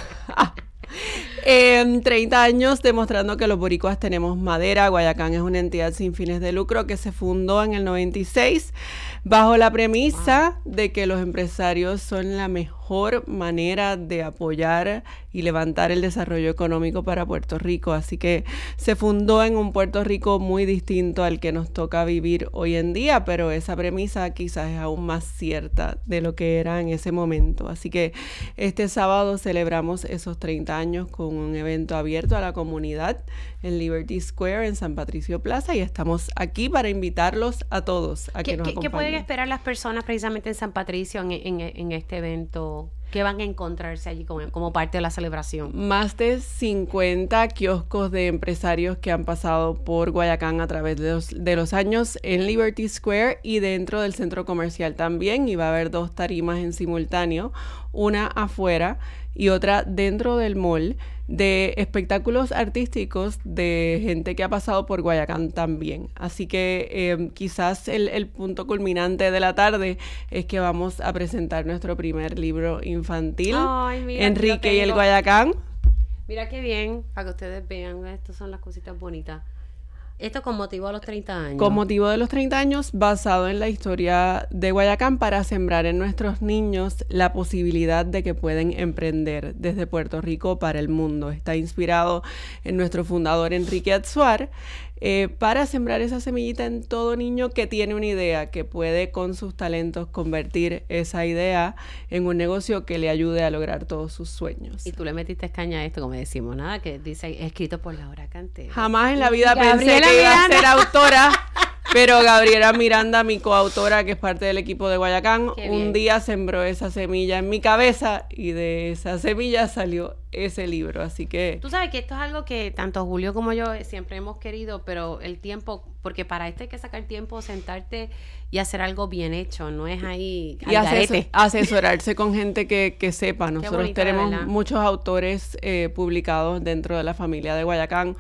[SPEAKER 9] Eh, treinta años demostrando que los boricuas tenemos madera. Guayacán es una entidad sin fines de lucro que se fundó en el noventa y seis bajo la premisa wow. de que los empresarios son la mejor manera de apoyar y levantar el desarrollo económico para Puerto Rico. Así que se fundó en un Puerto Rico muy distinto al que nos toca vivir hoy en día, pero esa premisa quizás es aún más cierta de lo que era en ese momento. Así que este sábado celebramos esos treinta años con un evento abierto a la comunidad en Liberty Square en San Patricio Plaza y estamos aquí para invitarlos a todos a que nos acompañen.
[SPEAKER 1] ¿Qué pueden esperar las personas precisamente en San Patricio en, en, en este evento? ¿Qué van a encontrarse allí como, como parte de la celebración?
[SPEAKER 9] Más de cincuenta kioscos de empresarios que han pasado por Guayacán a través de los, de los años en Liberty Square y dentro del centro comercial también, y va a haber dos tarimas en simultáneo, una afuera y otra dentro del mall, de espectáculos artísticos de gente que ha pasado por Guayacán también. Así que eh, quizás el, el punto culminante de la tarde es que vamos a presentar nuestro primer libro infantil, Ay, mira, Enrique y el Guayacán.
[SPEAKER 1] Mira qué bien, para que ustedes vean, estas son las cositas bonitas. Esto con motivo de los treinta años.
[SPEAKER 9] Con motivo de los treinta años, basado en la historia de Guayacán, para sembrar en nuestros niños la posibilidad de que pueden emprender desde Puerto Rico para el mundo. Está inspirado en nuestro fundador Enrique Atzuar, eh, para sembrar esa semillita en todo niño que tiene una idea, que puede con sus talentos convertir esa idea en un negocio que le ayude a lograr todos sus sueños.
[SPEAKER 1] Y tú le metiste caña a esto, como decimos, nada, que dice escrito por Laura Cantero.
[SPEAKER 9] Jamás en la vida
[SPEAKER 1] Gabriela
[SPEAKER 9] pensé que iba
[SPEAKER 1] Miranda.
[SPEAKER 9] a ser autora, pero Gabriela Miranda, mi coautora, que es parte del equipo de Guayacán,
[SPEAKER 1] Qué
[SPEAKER 9] un
[SPEAKER 1] bien.
[SPEAKER 9] día sembró esa semilla en mi cabeza y de esa semilla salió ese libro, así que...
[SPEAKER 1] Tú sabes que esto es algo que tanto Julio como yo siempre hemos querido, pero el tiempo, porque para esto hay que sacar tiempo, sentarte y hacer algo bien hecho, no es ahí al
[SPEAKER 9] Y asesor,
[SPEAKER 1] garete.
[SPEAKER 9] asesorarse con gente que, que sepa. Nosotros
[SPEAKER 1] bonito, de
[SPEAKER 9] tenemos
[SPEAKER 1] verdad.
[SPEAKER 9] muchos autores eh, publicados dentro de la familia de Guayacán,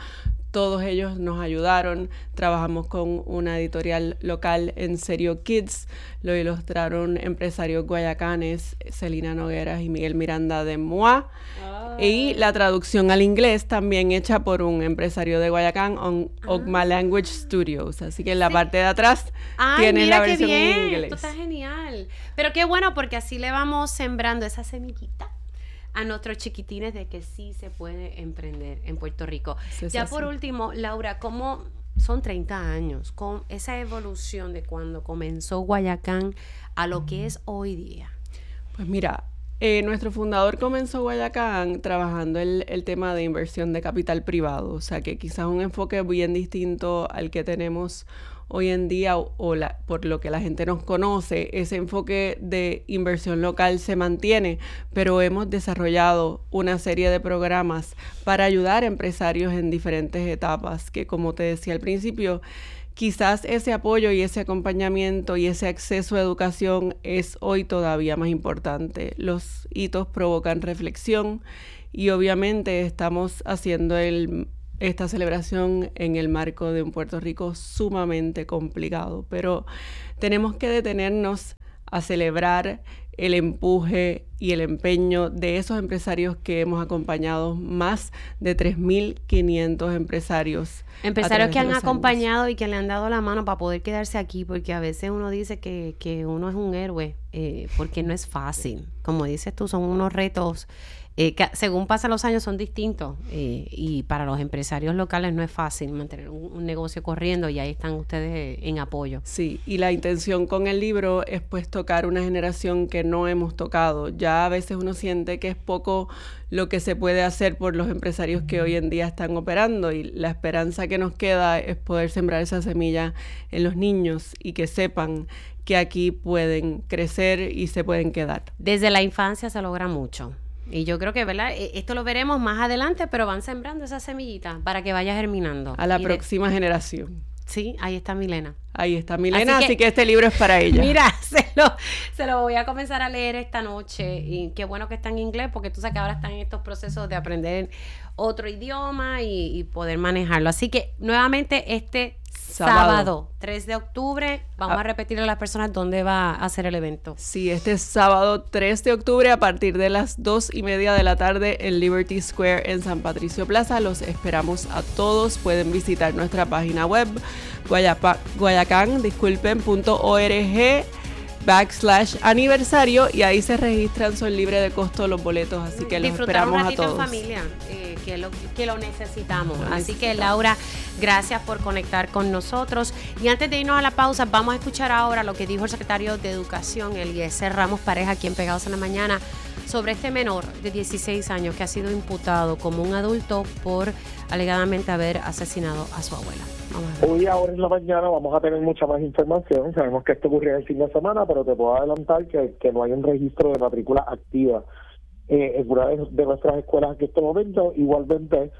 [SPEAKER 9] Todos ellos nos ayudaron. Trabajamos con una editorial local en Serio Kids. Lo ilustraron empresarios guayacanes, Celina Nogueras y Miguel Miranda de M O A. Oh. Y la traducción al inglés también hecha por un empresario de Guayacán, on, ah. Ogma Language Studios. Así que en la sí. parte de atrás
[SPEAKER 1] Ay,
[SPEAKER 9] tienes
[SPEAKER 1] mira
[SPEAKER 9] la versión
[SPEAKER 1] qué bien.
[SPEAKER 9] en inglés.
[SPEAKER 1] Esto está genial. Pero qué bueno, porque así le vamos sembrando esa semillita a nuestros chiquitines de que sí se puede emprender en Puerto Rico. Es ya así. Por último, Laura, ¿cómo son treinta años con esa evolución de cuando comenzó Guayacán a lo que es hoy día?
[SPEAKER 9] Pues mira, eh, nuestro fundador comenzó Guayacán trabajando el, el tema de inversión de capital privado, o sea que quizás un enfoque bien distinto al que tenemos hoy en día, o, o la, por lo que la gente nos conoce. Ese enfoque de inversión local se mantiene, pero hemos desarrollado una serie de programas para ayudar a empresarios en diferentes etapas, que como te decía al principio, quizás ese apoyo y ese acompañamiento y ese acceso a educación es hoy todavía más importante. Los hitos provocan reflexión y obviamente estamos haciendo el esta celebración en el marco de un Puerto Rico sumamente complicado, pero tenemos que detenernos a celebrar el empuje y el empeño de esos empresarios que hemos acompañado, más de tres mil quinientos empresarios.
[SPEAKER 1] Empresarios que han acompañado años. Y que le han dado la mano para poder quedarse aquí, porque a veces uno dice que, que uno es un héroe, eh, porque no es fácil. Como dices tú, son unos retos Eh, que según pasan los años son distintos, eh, y para los empresarios locales no es fácil mantener un, un negocio corriendo, y ahí están ustedes en apoyo.
[SPEAKER 9] Sí, y la intención con el libro es pues tocar una generación que no hemos tocado. Ya a veces uno siente que es poco lo que se puede hacer por los empresarios que hoy en día están operando, y la esperanza que nos queda es poder sembrar esa semilla en los niños y que sepan que aquí pueden crecer y se pueden quedar.
[SPEAKER 1] Desde la infancia se logra mucho. Y yo creo que, ¿verdad? Esto lo veremos más adelante, pero van sembrando esa semillita para que vaya germinando.
[SPEAKER 9] A la
[SPEAKER 1] y
[SPEAKER 9] próxima
[SPEAKER 1] de...
[SPEAKER 9] generación.
[SPEAKER 1] Sí, ahí está Milena.
[SPEAKER 9] Ahí está Milena, así que, así que este libro es para ella.
[SPEAKER 1] Mira, se lo, se lo voy a comenzar a leer esta noche, y qué bueno que está en inglés, porque tú sabes que ahora están en estos procesos de aprender otro idioma y, y poder manejarlo. Así que, nuevamente, este sábado, sábado tres de octubre, vamos ah. a repetirle a las personas dónde va a ser el evento.
[SPEAKER 9] Sí, este sábado tres de octubre a partir de las dos y media de la tarde en Liberty Square en San Patricio Plaza. Los esperamos a todos. Pueden visitar nuestra página web Guayapa, Guayacán, disculpen, punto org backslash aniversario, y ahí se registran, son libres de costo los boletos, así que los
[SPEAKER 1] disfrutar
[SPEAKER 9] esperamos
[SPEAKER 1] un ratito
[SPEAKER 9] a todos.
[SPEAKER 1] En familia, eh, que, lo, que lo necesitamos. Lo así necesitamos. Que Laura, gracias por conectar con nosotros. Y antes de irnos a la pausa, vamos a escuchar ahora lo que dijo el secretario de Educación, Eliezer Ramos Pareja, aquí en Pegados en la Mañana, sobre este menor de dieciséis años que ha sido imputado como un adulto por alegadamente haber asesinado a su abuela.
[SPEAKER 4] Hoy, ahora en la mañana, vamos a tener mucha más información. Sabemos que esto ocurrió el fin de semana, pero te puedo adelantar que, que no hay un registro de matrícula activa eh, en una de, de nuestras escuelas en este momento. Igualmente,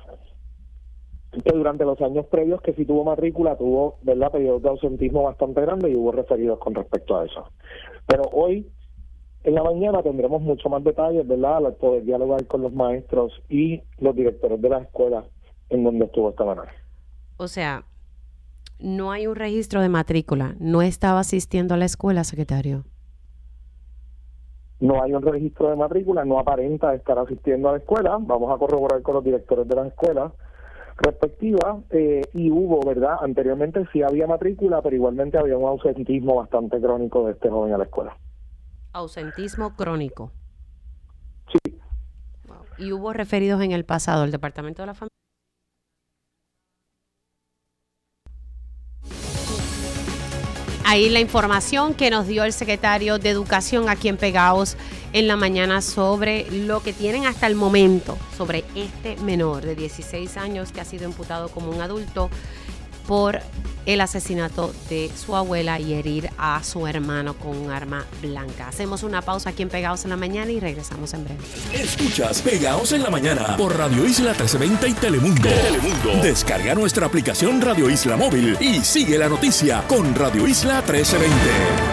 [SPEAKER 4] que durante los años previos que sí tuvo matrícula, tuvo, ¿verdad?, periodos de ausentismo bastante grandes, y hubo referidos con respecto a eso. Pero hoy, en la mañana, tendremos mucho más detalles, ¿verdad?, al poder dialogar con los maestros y los directores de las escuelas en donde estuvo esta manera.
[SPEAKER 1] O sea, no hay un registro de matrícula. ¿No estaba asistiendo a la escuela, secretario?
[SPEAKER 4] No hay un registro de matrícula, no aparenta estar asistiendo a la escuela. Vamos a corroborar con los directores de las escuelas respectivas, eh, y hubo, ¿verdad? Anteriormente sí había matrícula, pero igualmente había un ausentismo bastante crónico de este joven a la escuela.
[SPEAKER 1] ¿Ausentismo crónico?
[SPEAKER 4] Sí.
[SPEAKER 1] Wow. ¿Y hubo referidos en el pasado al Departamento de la Familia? Ahí la información que nos dio el secretario de Educación aquí en Pegaos en la mañana sobre lo que tienen hasta el momento sobre este menor de dieciséis años que ha sido imputado como un adulto por el asesinato de su abuela y herir a su hermano con un arma blanca. Hacemos una pausa aquí en Pegaos en la Mañana y regresamos en breve.
[SPEAKER 3] Escuchas Pegaos en la Mañana por Radio Isla trece veinte y Telemundo. Telemundo. Descarga nuestra aplicación Radio Isla Móvil y sigue la noticia con Radio Isla trece veinte.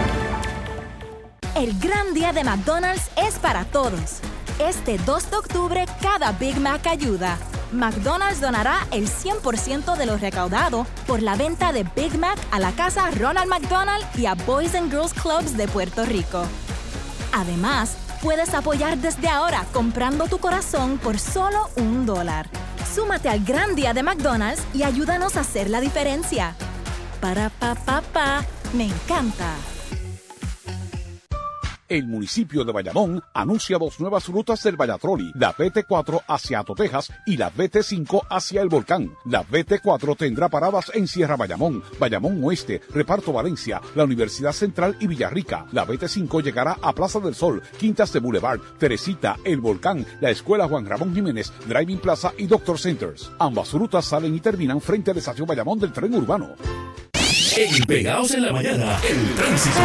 [SPEAKER 10] El gran día de McDonald's es para todos. Este dos de octubre, cada Big Mac ayuda. McDonald's donará el cien por ciento de lo recaudado por la venta de Big Mac a la Casa Ronald McDonald y a Boys and Girls Clubs de Puerto Rico. Además, puedes apoyar desde ahora comprando tu corazón por solo un dólar. Súmate al gran día de McDonald's y ayúdanos a hacer la diferencia. Para pa pa pa, me encanta.
[SPEAKER 7] El municipio de Bayamón anuncia dos nuevas rutas del Vallatroli, la B T cuatro hacia Ato, Texas y la B T cinco hacia El Volcán. La B T cuatro tendrá paradas en Sierra Bayamón, Bayamón Oeste, Reparto Valencia, la Universidad Central y Villarrica. La B T cinco llegará a Plaza del Sol, Quintas de Boulevard, Teresita, El Volcán, la Escuela Juan Ramón Jiménez, Driving Plaza y Doctor Centers. Ambas rutas salen y terminan frente al Estación Bayamón del tren urbano.
[SPEAKER 3] En Pegados en la Mañana, el tránsito.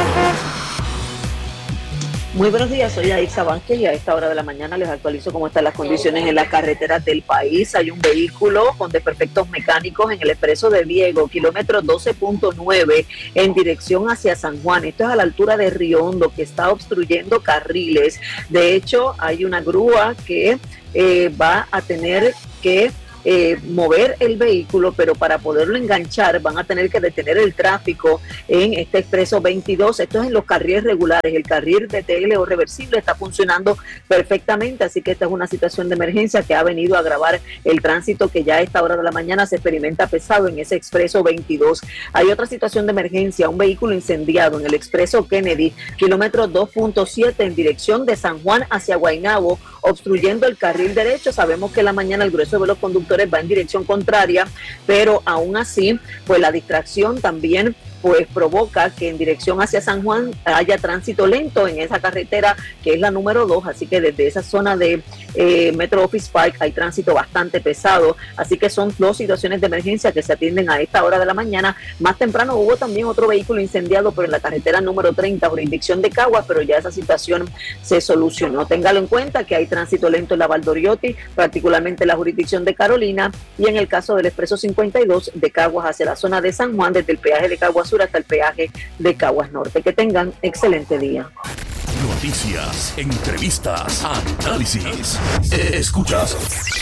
[SPEAKER 11] Muy buenos días, soy Aixa Vázquez y a esta hora de la mañana les actualizo cómo están las condiciones en las carreteras del país. Hay un vehículo con desperfectos mecánicos en el expreso de Diego, kilómetro doce punto nueve, en dirección hacia San Juan. Esto es a la altura de Río Hondo, que está obstruyendo carriles. De hecho, hay una grúa que eh, va a tener que Eh, mover el vehículo, pero para poderlo enganchar van a tener que detener el tráfico en este expreso veintidós. Esto es en los carriles regulares. El carril de T L o reversible está funcionando perfectamente, así que esta es una situación de emergencia que ha venido a agravar el tránsito que ya a esta hora de la mañana se experimenta pesado en ese expreso veintidós. Hay otra situación de emergencia, un vehículo incendiado en el expreso Kennedy, kilómetro dos punto siete, en dirección de San Juan hacia Guaynabo, obstruyendo el carril derecho. Sabemos que en la mañana el grueso de los conductores va en dirección contraria, pero aún así, pues la distracción también pues provoca que en dirección hacia San Juan haya tránsito lento en esa carretera que es la número dos, así que desde esa zona de eh, Metro Office Park hay tránsito bastante pesado, así que son dos situaciones de emergencia que se atienden a esta hora de la mañana. Más temprano hubo también otro vehículo incendiado, pero en la carretera número treinta, jurisdicción de Caguas, pero ya esa situación se solucionó. Téngalo en cuenta que hay tránsito lento en la Valdoriotti, particularmente en la jurisdicción de Carolina, y en el caso del expreso cincuenta y dos de Caguas hacia la zona de San Juan, desde el peaje de Caguas Sur hasta el peaje de Caguas Norte. Que tengan excelente día.
[SPEAKER 3] Noticias, entrevistas, análisis. Escuchas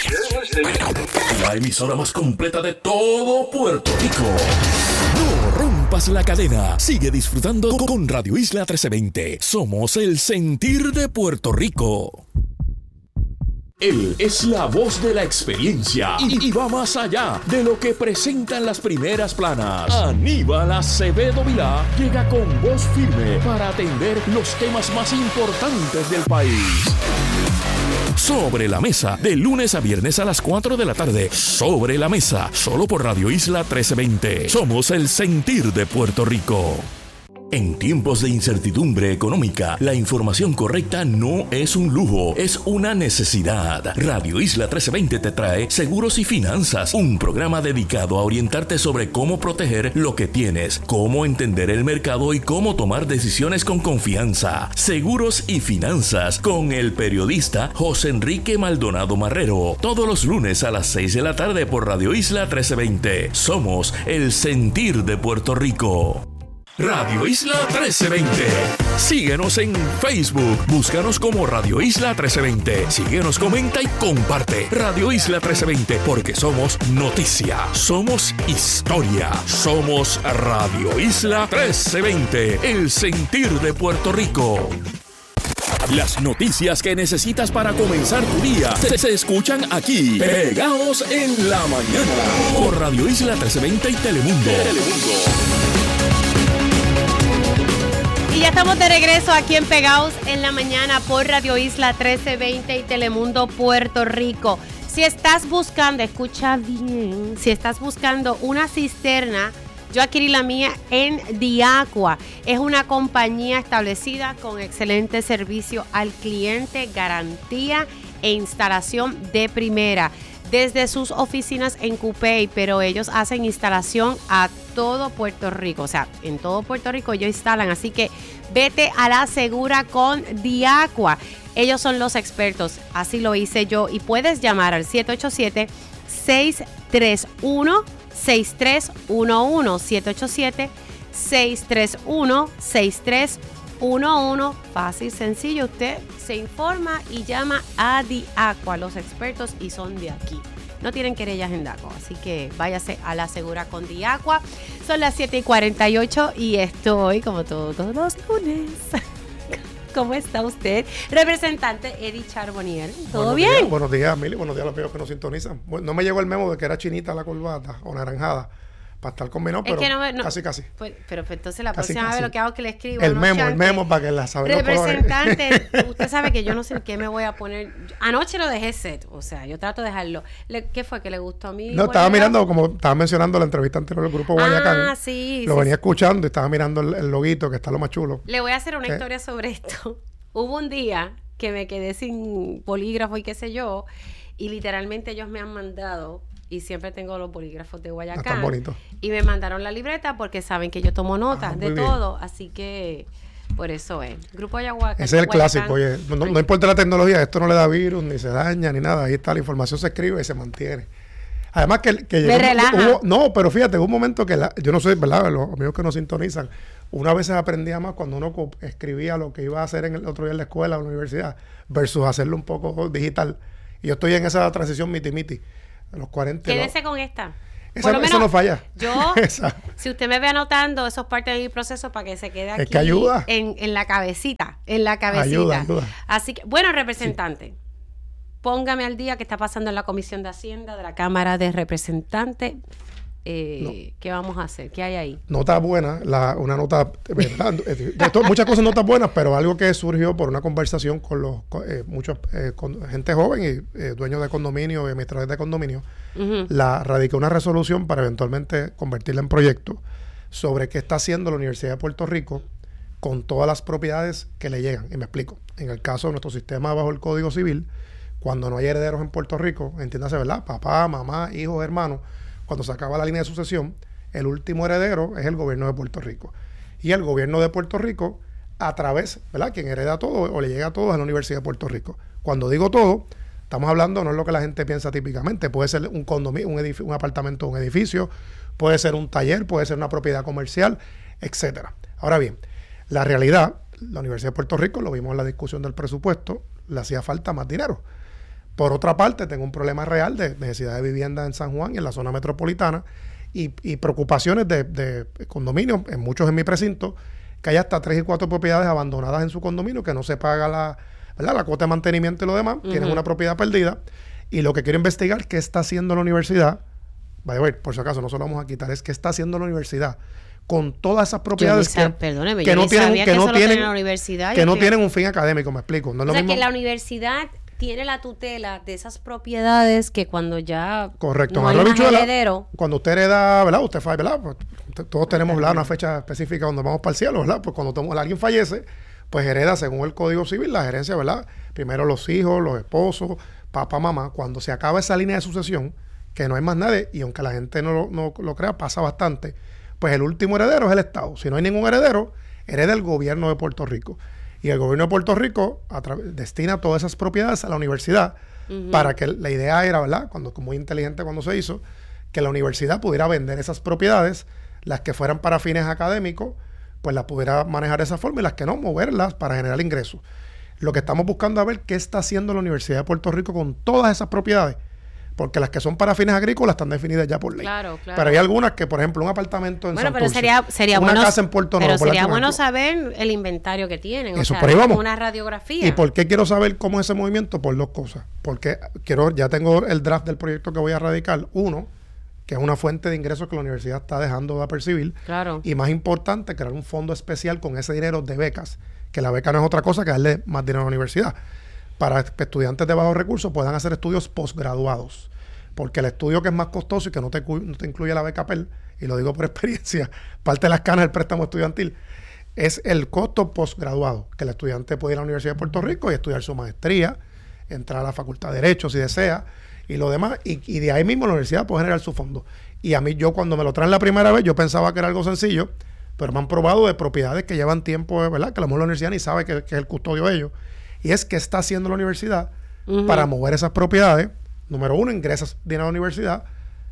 [SPEAKER 3] la emisora más completa de todo Puerto Rico. No rompas la cadena. Sigue disfrutando con Radio Isla trece veinte. Somos el sentir de Puerto Rico. Él es la voz de la experiencia y, y va más allá de lo que presentan las primeras planas. Aníbal Acevedo Vilá llega con voz firme para atender los temas más importantes del país. Sobre la Mesa, de lunes a viernes a las cuatro de la tarde. Sobre la Mesa, solo por Radio Isla trece veinte. Somos el sentir de Puerto Rico. En tiempos de incertidumbre económica, la información correcta no es un lujo, es una necesidad. Radio Isla trece veinte te trae Seguros y Finanzas, un programa dedicado a orientarte sobre cómo proteger lo que tienes, cómo entender el mercado y cómo tomar decisiones con confianza. Seguros y Finanzas, con el periodista José Enrique Maldonado Marrero, todos los lunes a las seis de la tarde por Radio Isla trece veinte. Somos el sentir de Puerto Rico. Radio Isla trece veinte. Síguenos en Facebook. Búscanos como Radio Isla trece veinte. Síguenos, comenta y comparte. Radio Isla trece veinte, porque somos noticia, somos historia, somos Radio Isla trece veinte, el sentir de Puerto Rico. Las noticias que necesitas para comenzar tu día se, se escuchan aquí, pegados en la mañana, por Radio Isla trece veinte y Telemundo. Telemundo.
[SPEAKER 1] Y ya estamos de regreso aquí en Pegados en la Mañana por Radio Isla trece veinte y Telemundo Puerto Rico. Si estás buscando, escucha bien, si estás buscando una cisterna, yo adquirí la mía en Diaqua. Es una compañía establecida con excelente servicio al cliente, garantía e instalación de primera. Desde sus oficinas en Cupey, pero ellos hacen instalación a todo Puerto Rico, o sea, en todo Puerto Rico ellos instalan, así que vete a la segura con Diaqua. Ellos son los expertos, así lo hice yo, y puedes llamar al siete ocho siete, seis tres uno, seis tres uno uno, siete ocho siete, seis tres uno, seis tres uno uno. Fácil, sencillo, usted se informa y llama a Diaqua, los expertos, y son de aquí, no tienen querellas en DACO. Así que váyase a la segura con Diacua. Son las siete y cuarenta y ocho y estoy, como todos los lunes. ¿Cómo está usted? Representante Eddie Charbonnier. ¿Todo
[SPEAKER 12] buenos
[SPEAKER 1] bien?
[SPEAKER 12] Días, buenos días, Mili. Buenos días a los amigos que nos sintonizan. Bueno, no me llegó el memo de que era chinita la corbata o naranjada para estar combinado, pero
[SPEAKER 1] que no me, no,
[SPEAKER 12] casi, casi.
[SPEAKER 1] Pues, pero pues, entonces la
[SPEAKER 12] casi,
[SPEAKER 1] próxima
[SPEAKER 12] casi.
[SPEAKER 1] vez lo que hago es que le escribo.
[SPEAKER 12] El
[SPEAKER 1] no
[SPEAKER 12] memo,
[SPEAKER 1] chante.
[SPEAKER 12] el memo para que la saben los colores.
[SPEAKER 1] Representante, usted sabe que yo no sé qué me voy a poner. Anoche lo dejé set, o sea, yo trato de dejarlo. Le, ¿Qué fue que le gustó a mí?
[SPEAKER 12] No, estaba mirando, como estaba mencionando la entrevista anterior del grupo Guayacán.
[SPEAKER 1] Ah, sí.
[SPEAKER 12] Lo
[SPEAKER 1] sí,
[SPEAKER 12] venía
[SPEAKER 1] sí.
[SPEAKER 12] escuchando y estaba mirando el, el loguito, que está lo más chulo.
[SPEAKER 1] Le voy a hacer una
[SPEAKER 12] ¿Qué?
[SPEAKER 1] historia sobre esto. Hubo un día que me quedé sin bolígrafo y qué sé yo, y literalmente ellos me han mandado, y siempre tengo los bolígrafos de Guayacán.
[SPEAKER 12] Ah, tan bonito.
[SPEAKER 1] Y me mandaron la libreta porque saben que yo tomo notas
[SPEAKER 12] Ah,
[SPEAKER 1] de
[SPEAKER 12] muy bien.
[SPEAKER 1] todo, así que por eso es. Grupo Guayacán.
[SPEAKER 12] Ese es el clásico, oye. No, no, no importa la tecnología, esto no le da virus, ni se daña, ni nada. Ahí está, la información se escribe y se mantiene. Además que, que
[SPEAKER 1] Me relaja.
[SPEAKER 12] hubo, no, pero fíjate, hubo un momento que la, yo no sé, ¿verdad? Los amigos que nos sintonizan, una vez se aprendía más cuando uno co- escribía lo que iba a hacer en el otro día en la escuela o en la universidad, versus hacerlo un poco digital. Y yo estoy en esa transición miti-miti, a los cuarenta.
[SPEAKER 1] Quédese
[SPEAKER 12] ¿no?
[SPEAKER 1] con esta.
[SPEAKER 12] Esa,
[SPEAKER 1] Por lo
[SPEAKER 12] no- esa
[SPEAKER 1] menos,
[SPEAKER 12] no falla.
[SPEAKER 1] Yo,
[SPEAKER 12] Esa.
[SPEAKER 1] si usted me ve anotando, eso es parte de mi proceso para que se quede aquí
[SPEAKER 12] Es que ayuda.
[SPEAKER 1] En, en la cabecita, en la cabecita.
[SPEAKER 12] Ayuda, ayuda.
[SPEAKER 1] Así que, bueno, representante, póngame al día qué está pasando en la Comisión de Hacienda de la Cámara de Representantes. Eh, ¿Qué vamos a hacer? ¿Qué hay ahí?
[SPEAKER 12] Nota buena, la, una nota, ¿verdad? De esto, muchas cosas notas buenas, pero algo que surgió por una conversación con los con, eh, muchos eh, con gente joven y eh, dueños de condominio y administradores de condominio,
[SPEAKER 1] Ujú.
[SPEAKER 12] la radicó una resolución para eventualmente convertirla en proyecto sobre qué está haciendo la Universidad de Puerto Rico con todas las propiedades que le llegan. Y me explico. En el caso de nuestro sistema bajo el Código Civil, cuando no hay herederos en Puerto Rico, entiéndase, ¿verdad? Papá, mamá, hijos, hermanos, cuando se acaba la línea de sucesión, el último heredero es el gobierno de Puerto Rico. Y el gobierno de Puerto Rico, a través, ¿verdad? Quien hereda todo o le llega a todos a la Universidad de Puerto Rico. Cuando digo todo, estamos hablando, no es lo que la gente piensa típicamente. Puede ser un condominio, un, edificio, un apartamento o un edificio, puede ser un taller, puede ser una propiedad comercial, etcétera. Ahora bien, la realidad, la Universidad de Puerto Rico, lo vimos en la discusión del presupuesto, le hacía falta más dinero. Por otra parte, tengo un problema real de necesidad de vivienda en San Juan y en la zona metropolitana y, y preocupaciones de, de condominios, en muchos en mi precinto, que hay hasta tres y cuatro propiedades abandonadas en su condominio, que no se paga la, ¿verdad? la cuota de mantenimiento y lo demás, uh-huh. tienen una propiedad perdida. Y lo que quiero investigar, qué está haciendo la universidad, vaya a ver, por si acaso no se lo vamos a quitar, es qué está haciendo la universidad con todas esas propiedades
[SPEAKER 1] Yo ni
[SPEAKER 12] que,
[SPEAKER 1] sab- perdóneme,
[SPEAKER 12] que
[SPEAKER 1] yo
[SPEAKER 12] no
[SPEAKER 1] ni
[SPEAKER 12] tienen,
[SPEAKER 1] sabía
[SPEAKER 12] que
[SPEAKER 1] que
[SPEAKER 12] no
[SPEAKER 1] eso lo
[SPEAKER 12] tienen,
[SPEAKER 1] tenía la universidad.
[SPEAKER 12] que
[SPEAKER 1] Yo
[SPEAKER 12] no
[SPEAKER 1] estoy-
[SPEAKER 12] tienen un fin académico, me explico. No es
[SPEAKER 1] O
[SPEAKER 12] lo
[SPEAKER 1] sea
[SPEAKER 12] mismo.
[SPEAKER 1] que la universidad tiene la tutela de esas propiedades que cuando ya
[SPEAKER 12] Correcto.
[SPEAKER 1] no hay
[SPEAKER 12] Ahora,
[SPEAKER 1] más
[SPEAKER 12] bichuela,
[SPEAKER 1] heredero.
[SPEAKER 12] cuando usted hereda, ¿verdad? Usted falla, ¿verdad? Pues, t- todos tenemos, ¿verdad? Una fecha específica donde vamos para el cielo, ¿verdad? Pues cuando tomo- alguien fallece, pues hereda según el Código Civil la herencia, ¿verdad? Primero los hijos, los esposos, papá, mamá. Cuando se acaba esa línea de sucesión, que no hay más nadie, y aunque la gente no lo, no lo crea, pasa bastante, pues el último heredero es el Estado. Si no hay ningún heredero, hereda el gobierno de Puerto Rico. Y el gobierno de Puerto Rico a tra- destina todas esas propiedades a la universidad, uh-huh. para que la idea era, ¿verdad? Cuando muy inteligente cuando se hizo, que la universidad pudiera vender esas propiedades, las que fueran para fines académicos, pues las pudiera manejar de esa forma y las que no, moverlas para generar ingresos. Lo que estamos buscando es ver qué está haciendo la Universidad de Puerto Rico con todas esas propiedades, porque las que son para fines agrícolas están definidas ya por ley.
[SPEAKER 1] Claro, claro.
[SPEAKER 12] Pero hay algunas que, por ejemplo, un apartamento en
[SPEAKER 1] Bueno, pero
[SPEAKER 12] Santurce,
[SPEAKER 1] sería, sería
[SPEAKER 12] una
[SPEAKER 1] bueno,
[SPEAKER 12] casa en Puerto
[SPEAKER 1] pero
[SPEAKER 12] Nuevo, por
[SPEAKER 1] sería
[SPEAKER 12] darte un
[SPEAKER 1] bueno
[SPEAKER 12] ejemplo.
[SPEAKER 1] saber el inventario que tienen.
[SPEAKER 12] Eso,
[SPEAKER 1] o sea,
[SPEAKER 12] por ahí vamos.
[SPEAKER 1] una radiografía.
[SPEAKER 12] ¿Y por qué quiero saber cómo es ese movimiento? Por dos cosas. Porque quiero, ya tengo el draft del proyecto que voy a radicar. Uno, que es una fuente de ingresos que la universidad está dejando de percibir.
[SPEAKER 1] Claro.
[SPEAKER 12] Y más importante, crear un fondo especial con ese dinero de becas, que la beca no es otra cosa que darle más dinero a la universidad, para que estudiantes de bajos recursos puedan hacer estudios posgraduados. Porque el estudio que es más costoso y que no te, no te incluye la beca P E L, y lo digo por experiencia, parte de las canas del préstamo estudiantil, es el costo posgraduado, que el estudiante puede ir a la Universidad de Puerto Rico y estudiar su maestría, entrar a la Facultad de Derecho si desea, y lo demás, y, y de ahí mismo la universidad puede generar su fondo. Y a mí, yo cuando me lo traen la primera vez, yo pensaba que era algo sencillo, pero me han probado de propiedades que llevan tiempo, ¿verdad? Que a lo mejor la universidad ni sabe que, que es el custodio de ellos. Y es que está haciendo la universidad uh-huh. para mover esas propiedades. Número uno, ingresas dinero a la universidad,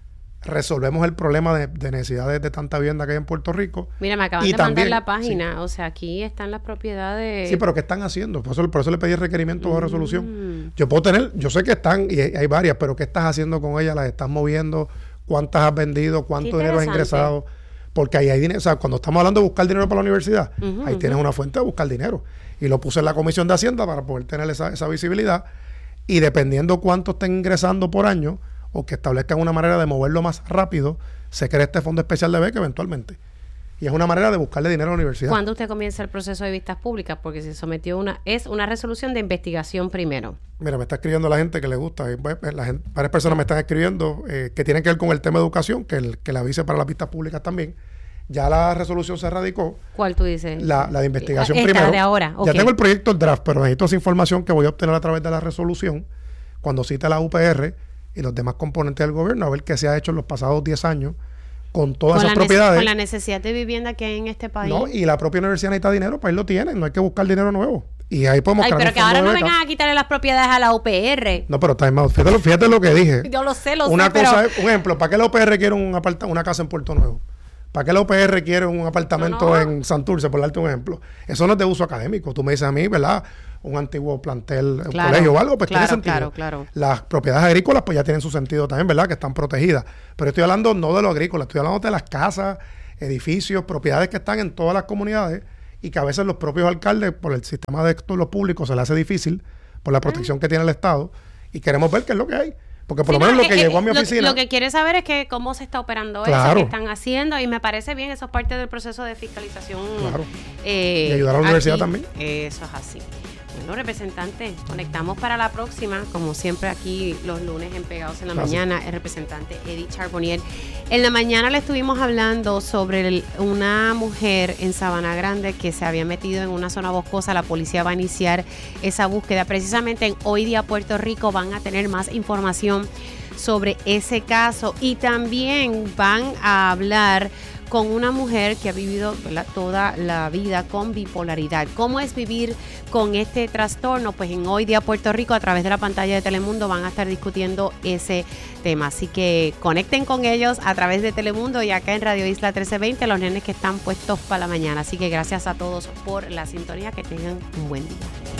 [SPEAKER 12] resolvemos el problema de, de necesidades de tanta vivienda que hay en Puerto Rico.
[SPEAKER 1] Mira, me acaban
[SPEAKER 12] y
[SPEAKER 1] de
[SPEAKER 12] también,
[SPEAKER 1] mandar la página,
[SPEAKER 12] sí.
[SPEAKER 1] o sea, aquí están las propiedades.
[SPEAKER 12] Sí, pero ¿qué están haciendo? Por eso, por eso le pedí el requerimiento de resolución. Yo puedo tener, yo sé que están, y hay, hay varias, pero ¿qué estás haciendo con ellas? ¿Las estás moviendo? ¿Cuántas has vendido? ¿Cuánto dinero has ingresado? Porque ahí hay dinero, o sea, cuando estamos hablando de buscar dinero para la universidad, uh-huh, ahí uh-huh. tienes una fuente de buscar dinero. Y lo puse en la Comisión de Hacienda para poder tener esa, esa visibilidad. Y dependiendo cuánto estén ingresando por año, o que establezcan una manera de moverlo más rápido, se crea este fondo especial de beca eventualmente. Y es una manera de buscarle dinero a la universidad.
[SPEAKER 1] ¿Cuándo usted comienza el proceso de vistas públicas? Porque se sometió una, es una resolución de investigación primero.
[SPEAKER 12] Mira, me está escribiendo la gente que le gusta. La gente, varias personas me están escribiendo eh, que tienen que ver con el tema de educación, que, el, que la avise para las vistas públicas también. Ya la resolución se radicó.
[SPEAKER 1] ¿Cuál tú dices?
[SPEAKER 12] La, la de investigación
[SPEAKER 1] Esta,
[SPEAKER 12] primero.
[SPEAKER 1] de ahora. Okay.
[SPEAKER 12] Ya tengo el proyecto, el draft, pero necesito esa información que voy a obtener a través de la resolución cuando cite la U P R y los demás componentes del gobierno, a ver qué se ha hecho en los pasados diez años con todas
[SPEAKER 1] con
[SPEAKER 12] esas
[SPEAKER 1] la
[SPEAKER 12] propiedades.
[SPEAKER 1] Con la necesidad de vivienda que hay en este país.
[SPEAKER 12] No, y la propia universidad necesita dinero, pues ahí lo tienen, no hay que buscar dinero nuevo. Y ahí podemos
[SPEAKER 1] Ay, pero que ahora no vengan a quitarle las propiedades a la U P R.
[SPEAKER 12] No, pero time out. Fíjate, fíjate lo que dije.
[SPEAKER 1] Yo lo sé, lo
[SPEAKER 12] una
[SPEAKER 1] sé,
[SPEAKER 12] cosa
[SPEAKER 1] pero...
[SPEAKER 12] es, un ejemplo, ¿para qué la U P R quiere un aparta, una casa en Puerto Nuevo? ¿Para qué la U P R quiere un apartamento no, no. en Santurce, por darte un ejemplo? Eso no es de uso académico. Tú me dices a mí, ¿verdad? Un antiguo plantel, un
[SPEAKER 1] claro,
[SPEAKER 12] colegio o algo, pues
[SPEAKER 1] claro,
[SPEAKER 12] tiene sentido.
[SPEAKER 1] Claro, claro.
[SPEAKER 12] Las propiedades agrícolas, pues ya tienen su sentido también, ¿verdad? Que están protegidas. Pero estoy hablando no de lo agrícola, estoy hablando de las casas, edificios, propiedades que están en todas las comunidades y que a veces los propios alcaldes, por el sistema de los públicos, se les hace difícil por la protección que tiene el Estado y queremos ver qué es lo que hay. Porque por sí, lo menos no, lo que eh, llegó a mi
[SPEAKER 1] lo,
[SPEAKER 12] oficina...
[SPEAKER 1] Lo que quiere saber es que cómo se está operando
[SPEAKER 12] claro.
[SPEAKER 1] eso, qué están haciendo, y me parece bien, eso es parte del proceso de fiscalización.
[SPEAKER 12] Claro.
[SPEAKER 1] Eh,
[SPEAKER 12] y ayudar a la universidad aquí, también.
[SPEAKER 1] Eso es así. Bueno, representante, conectamos para la próxima, como siempre aquí los lunes en Pegados en la Gracias. Mañana, el representante Eddie Charbonnier. En la mañana le estuvimos hablando sobre el, una mujer en Sabana Grande que se había metido en una zona boscosa. La policía va a iniciar esa búsqueda. Precisamente en Hoy Día Puerto Rico van a tener más información sobre ese caso y también van a hablar con una mujer que ha vivido, ¿verdad?, toda la vida con bipolaridad. ¿Cómo es vivir con este trastorno? Pues en Hoy Día Puerto Rico, a través de la pantalla de Telemundo, van a estar discutiendo ese tema. Así que conecten con ellos a través de Telemundo y acá en Radio Isla trece veinte, los nenes que están puestos para la mañana. Así que gracias a todos por la sintonía, que tengan un buen día.